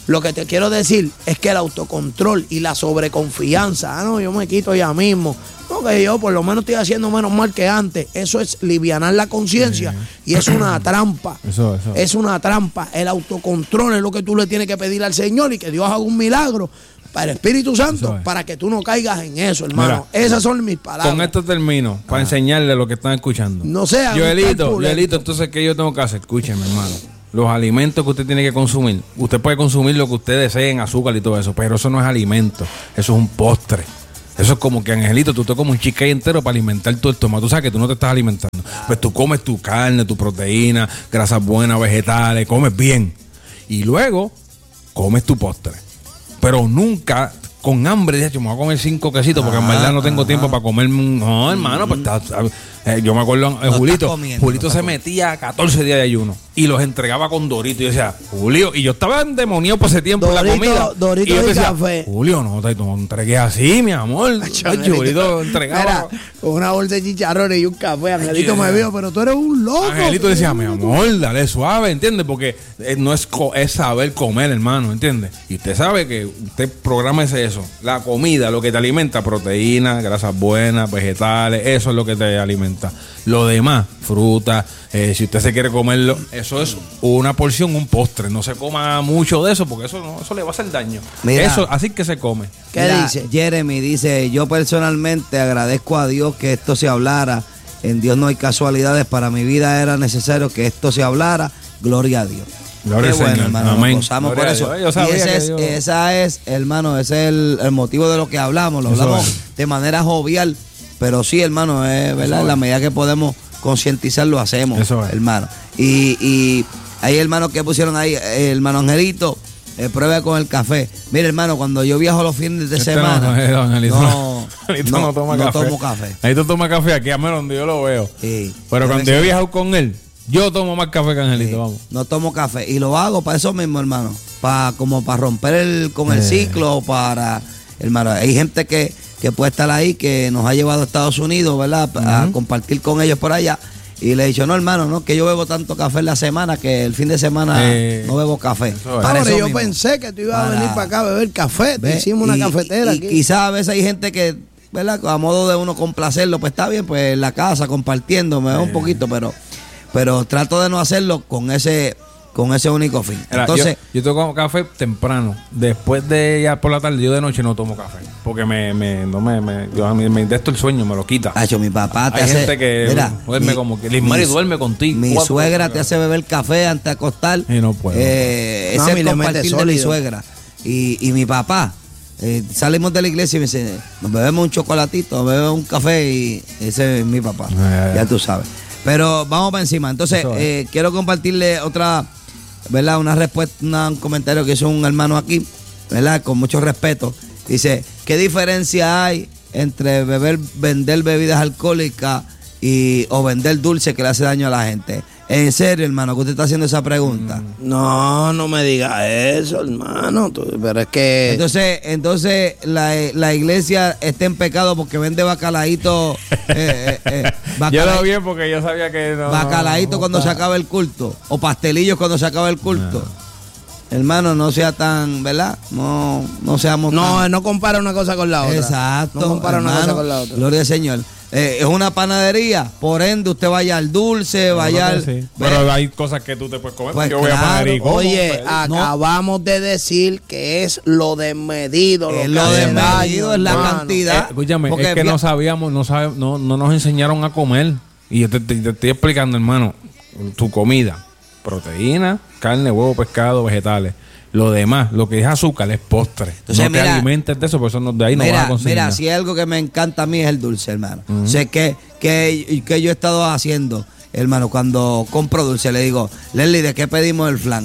Lo que te quiero decir es que el autocontrol y la sobreconfianza, ah, no, yo me quito ya mismo, no, que yo por lo menos estoy haciendo menos mal que antes, eso es livianar la conciencia y es una trampa. Eso, eso. Es una trampa. El autocontrol es lo que tú le tienes que pedir al Señor y que Dios haga un milagro para el Espíritu Santo, para que tú no caigas en eso, hermano. Mira, esas son mis palabras. Con esto termino, para ah. enseñarle lo que están escuchando. No sea. Joelito, Joelito, entonces, ¿qué yo tengo que hacer? Escúcheme, hermano. Los alimentos que usted tiene que consumir, usted puede consumir lo que usted desee en azúcar y todo eso, pero eso no es alimento, eso es un postre. Eso es como que, Angelito, tú te comes un cheesecake entero para alimentar tu estómago. Tú sabes que tú no te estás alimentando. Pues tú comes tu carne, tu proteína, grasas buenas, vegetales, comes bien. Y luego comes tu postre. Pero nunca con hambre, dices, yo me voy a comer cinco quesitos porque en verdad no tengo tiempo para comerme un... No, hermano, pues está... Eh, yo me acuerdo, eh, Julito, comiendo, Julito se metía catorce días de ayuno y los entregaba con Dorito. Y yo decía, Julio, y yo estaba endemoniado por ese tiempo Dorito, la comida. Dorito y yo decía, café. Julio, no, te no entregué así, mi amor. Ay, Julito entregaba. Mira, con una bolsa de chicharrones y un café. Angelito me vio, pero tú eres un loco. Angelito decía, mi amor, dale suave, ¿entiendes? Porque eh, no es, es saber comer, hermano, ¿entiendes? Y usted sabe que usted programa eso. La comida, lo que te alimenta, proteínas, grasas buenas, vegetales, eso es lo que te alimenta. Lo demás, fruta, eh, si usted se quiere comerlo, eso es una porción, un postre. No se coma mucho de eso porque eso no, eso le va a hacer daño. Mira, eso, así que se come. ¿Qué mira, dice? Jeremy dice, yo personalmente agradezco a Dios que esto se hablara. En Dios no hay casualidades. Para mi vida era necesario que esto se hablara. Gloria a Dios. Gloria Qué bueno, Señor. hermano, Amén. nos gozamos por eso. Yo sabía y ese que es, Dios... esa es, hermano, ese es el, el motivo de lo que hablamos. Lo Eso hablamos es. de manera jovial, pero sí, hermano, es verdad, en la medida que podemos concientizar lo hacemos, Eso es. hermano. Y, y hay hermanos que pusieron ahí, eh, hermano Angelito, eh, pruebe con el café. Mire, hermano, cuando yo viajo los fines de Este semana, no, no, Angelito, no, Angelito no, no toma no café. tomo café. Angelito toma café aquí, a menos donde yo lo veo. Sí. Pero Debe cuando ser. yo he viajado con él, yo tomo más café que Angelito, Sí, vamos. no tomo café y lo hago para eso mismo, hermano, para como para romper el con el Eh. ciclo, para, hermano, hay gente que, que puede estar ahí que nos ha llevado a Estados Unidos, ¿verdad? A Ujú. compartir con ellos por allá y le he dicho, no, hermano, no, que yo bebo tanto café en la semana que el fin de semana Eh. no bebo café. Eso es. Para Ahora, eso yo mismo. pensé que tú ibas Para- a venir para acá a beber café. Te ¿Ve? hicimos una Y- cafetera y, aquí. y quizás a veces hay gente que, ¿verdad? A modo de uno complacerlo, pues está bien, pues en la casa compartiendo, me da un poquito, pero, pero trato de no hacerlo con ese, con ese único fin. Mira, Entonces, yo, yo tomo café temprano. Después de ya por la tarde, yo de noche no tomo café. Porque me, me, no me, me, yo, a mí me desto el sueño, me lo quita. Hacho, mi papá te Hay hace, gente que mira, duerme mi- como que Lismari mi- duerme contigo. Mi Cuatro suegra horas. te hace beber café antes de acostar. Y no puedo. Eh, No, ese a mí es le el mete compartir de mi sólido. suegra. Y, y mi papá, eh, salimos de la iglesia y me dice, nos bebemos un chocolatito, nos bebemos un café y ese es mi papá. Eh. Ya tú sabes. Pero vamos para encima. Entonces, Eso es. eh, quiero compartirle otra, ¿verdad? Una respuesta, una- un comentario que hizo un hermano aquí, ¿verdad? Con mucho respeto. Dice, ¿qué diferencia hay entre beber, vender bebidas alcohólicas y, o vender dulce que le hace daño a la gente? En serio, hermano, que usted está haciendo esa pregunta. No, no me digas eso, hermano. Tú- pero es que. Entonces, entonces la, la iglesia está en pecado porque vende bacalaíto, eh, eh, eh, Yo bacala- lo vi porque yo sabía que no. bacalaíto no, cuando no, se acaba el culto, o pastelillos cuando se acaba el culto. Hermano, no sea tan, ¿verdad? No, no seamos no, tan... no compara una cosa con la otra. Exacto. No compara una hermano. cosa con la otra. Gloria al Señor. Eh, es una panadería, por ende usted vaya al dulce, vaya al... Sí. Pero hay cosas que tú te puedes comer. Pues yo voy a claro, panadería y como, Oye, pues, no. acabamos de decir que es lo desmedido. Es que lo hace desmedido, daño, es la hermano. cantidad. Eh, escúchame, Porque es que fí- no sabíamos, no, sabe, no, no nos enseñaron a comer. Y yo te, te- te estoy explicando, hermano, tu comida, proteína, carne, huevo, pescado, vegetales. Lo demás, lo que es azúcar, es postre. Entonces, no mira, te alimentes de eso, por eso no, de ahí no vas Mira, a conseguir mira, nada. si hay algo que me encanta a mí es el dulce, hermano. Sé que, que, que yo he estado haciendo, hermano, cuando compro dulce, le digo, Leslie, ¿de qué pedimos el flan?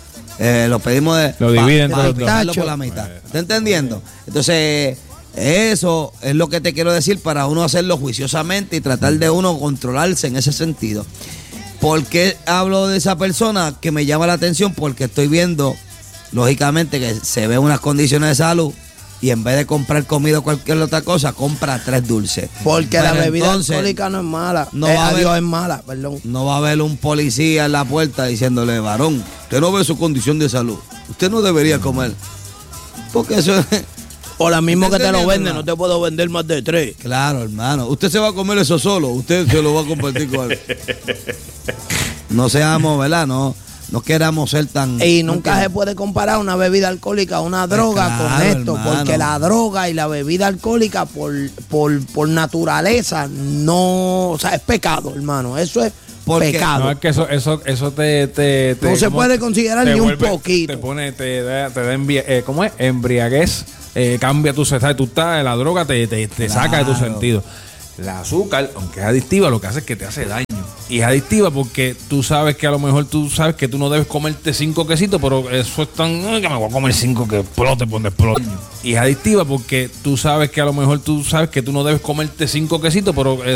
Eh, lo pedimos de... Lo dividen pa- entre los pa- dos. partirlo por la mitad. ¿Está entendiendo? Entonces, eso es lo que te quiero decir para uno hacerlo juiciosamente y tratar de uno controlarse en ese sentido. ¿Por qué hablo de esa persona que me llama la atención? Porque estoy viendo, lógicamente, que se ven unas condiciones de salud y en vez de comprar comida o cualquier otra cosa, compra tres dulces. Porque Pero la bebida entonces, alcohólica no es mala. no Eh, va a haber- adiós, es mala, perdón. No va a haber un policía en la puerta diciéndole, varón, usted no ve su condición de salud. Usted no debería comer. Porque eso es... O la misma que te lo ¿Entendiendo, venden, hermano? no te puedo vender más de tres. Claro, hermano. Usted se va a comer eso solo. Usted se lo va a compartir con él. No seamos, ¿verdad? No, no queramos ser tan... Y nunca se puede comparar una bebida alcohólica a una droga claro, con esto, hermano. porque la droga y la bebida alcohólica por, por, por naturaleza no, o sea, es pecado, hermano. Eso es Porque- pecado. No, es que eso, eso, eso te, te, te- No se ¿cómo? puede considerar Te ni un vuelve- poquito. Te pone, te da, te da envia- eh, ¿cómo es? Embriaguez, eh, cambia tu ¿sabes? Tú estás, la droga te, te, te saca de tu Claro. sentido. La azúcar, aunque es adictiva, lo que hace es que te hace daño. Y es adictiva porque tú sabes que a lo mejor tú sabes que tú no debes comerte cinco quesitos, pero eso es tan... "Ay, que me voy a comer cinco que explote, por donde explote". Y es adictiva porque tú sabes que a lo mejor tú sabes que tú no debes comerte cinco quesitos, pero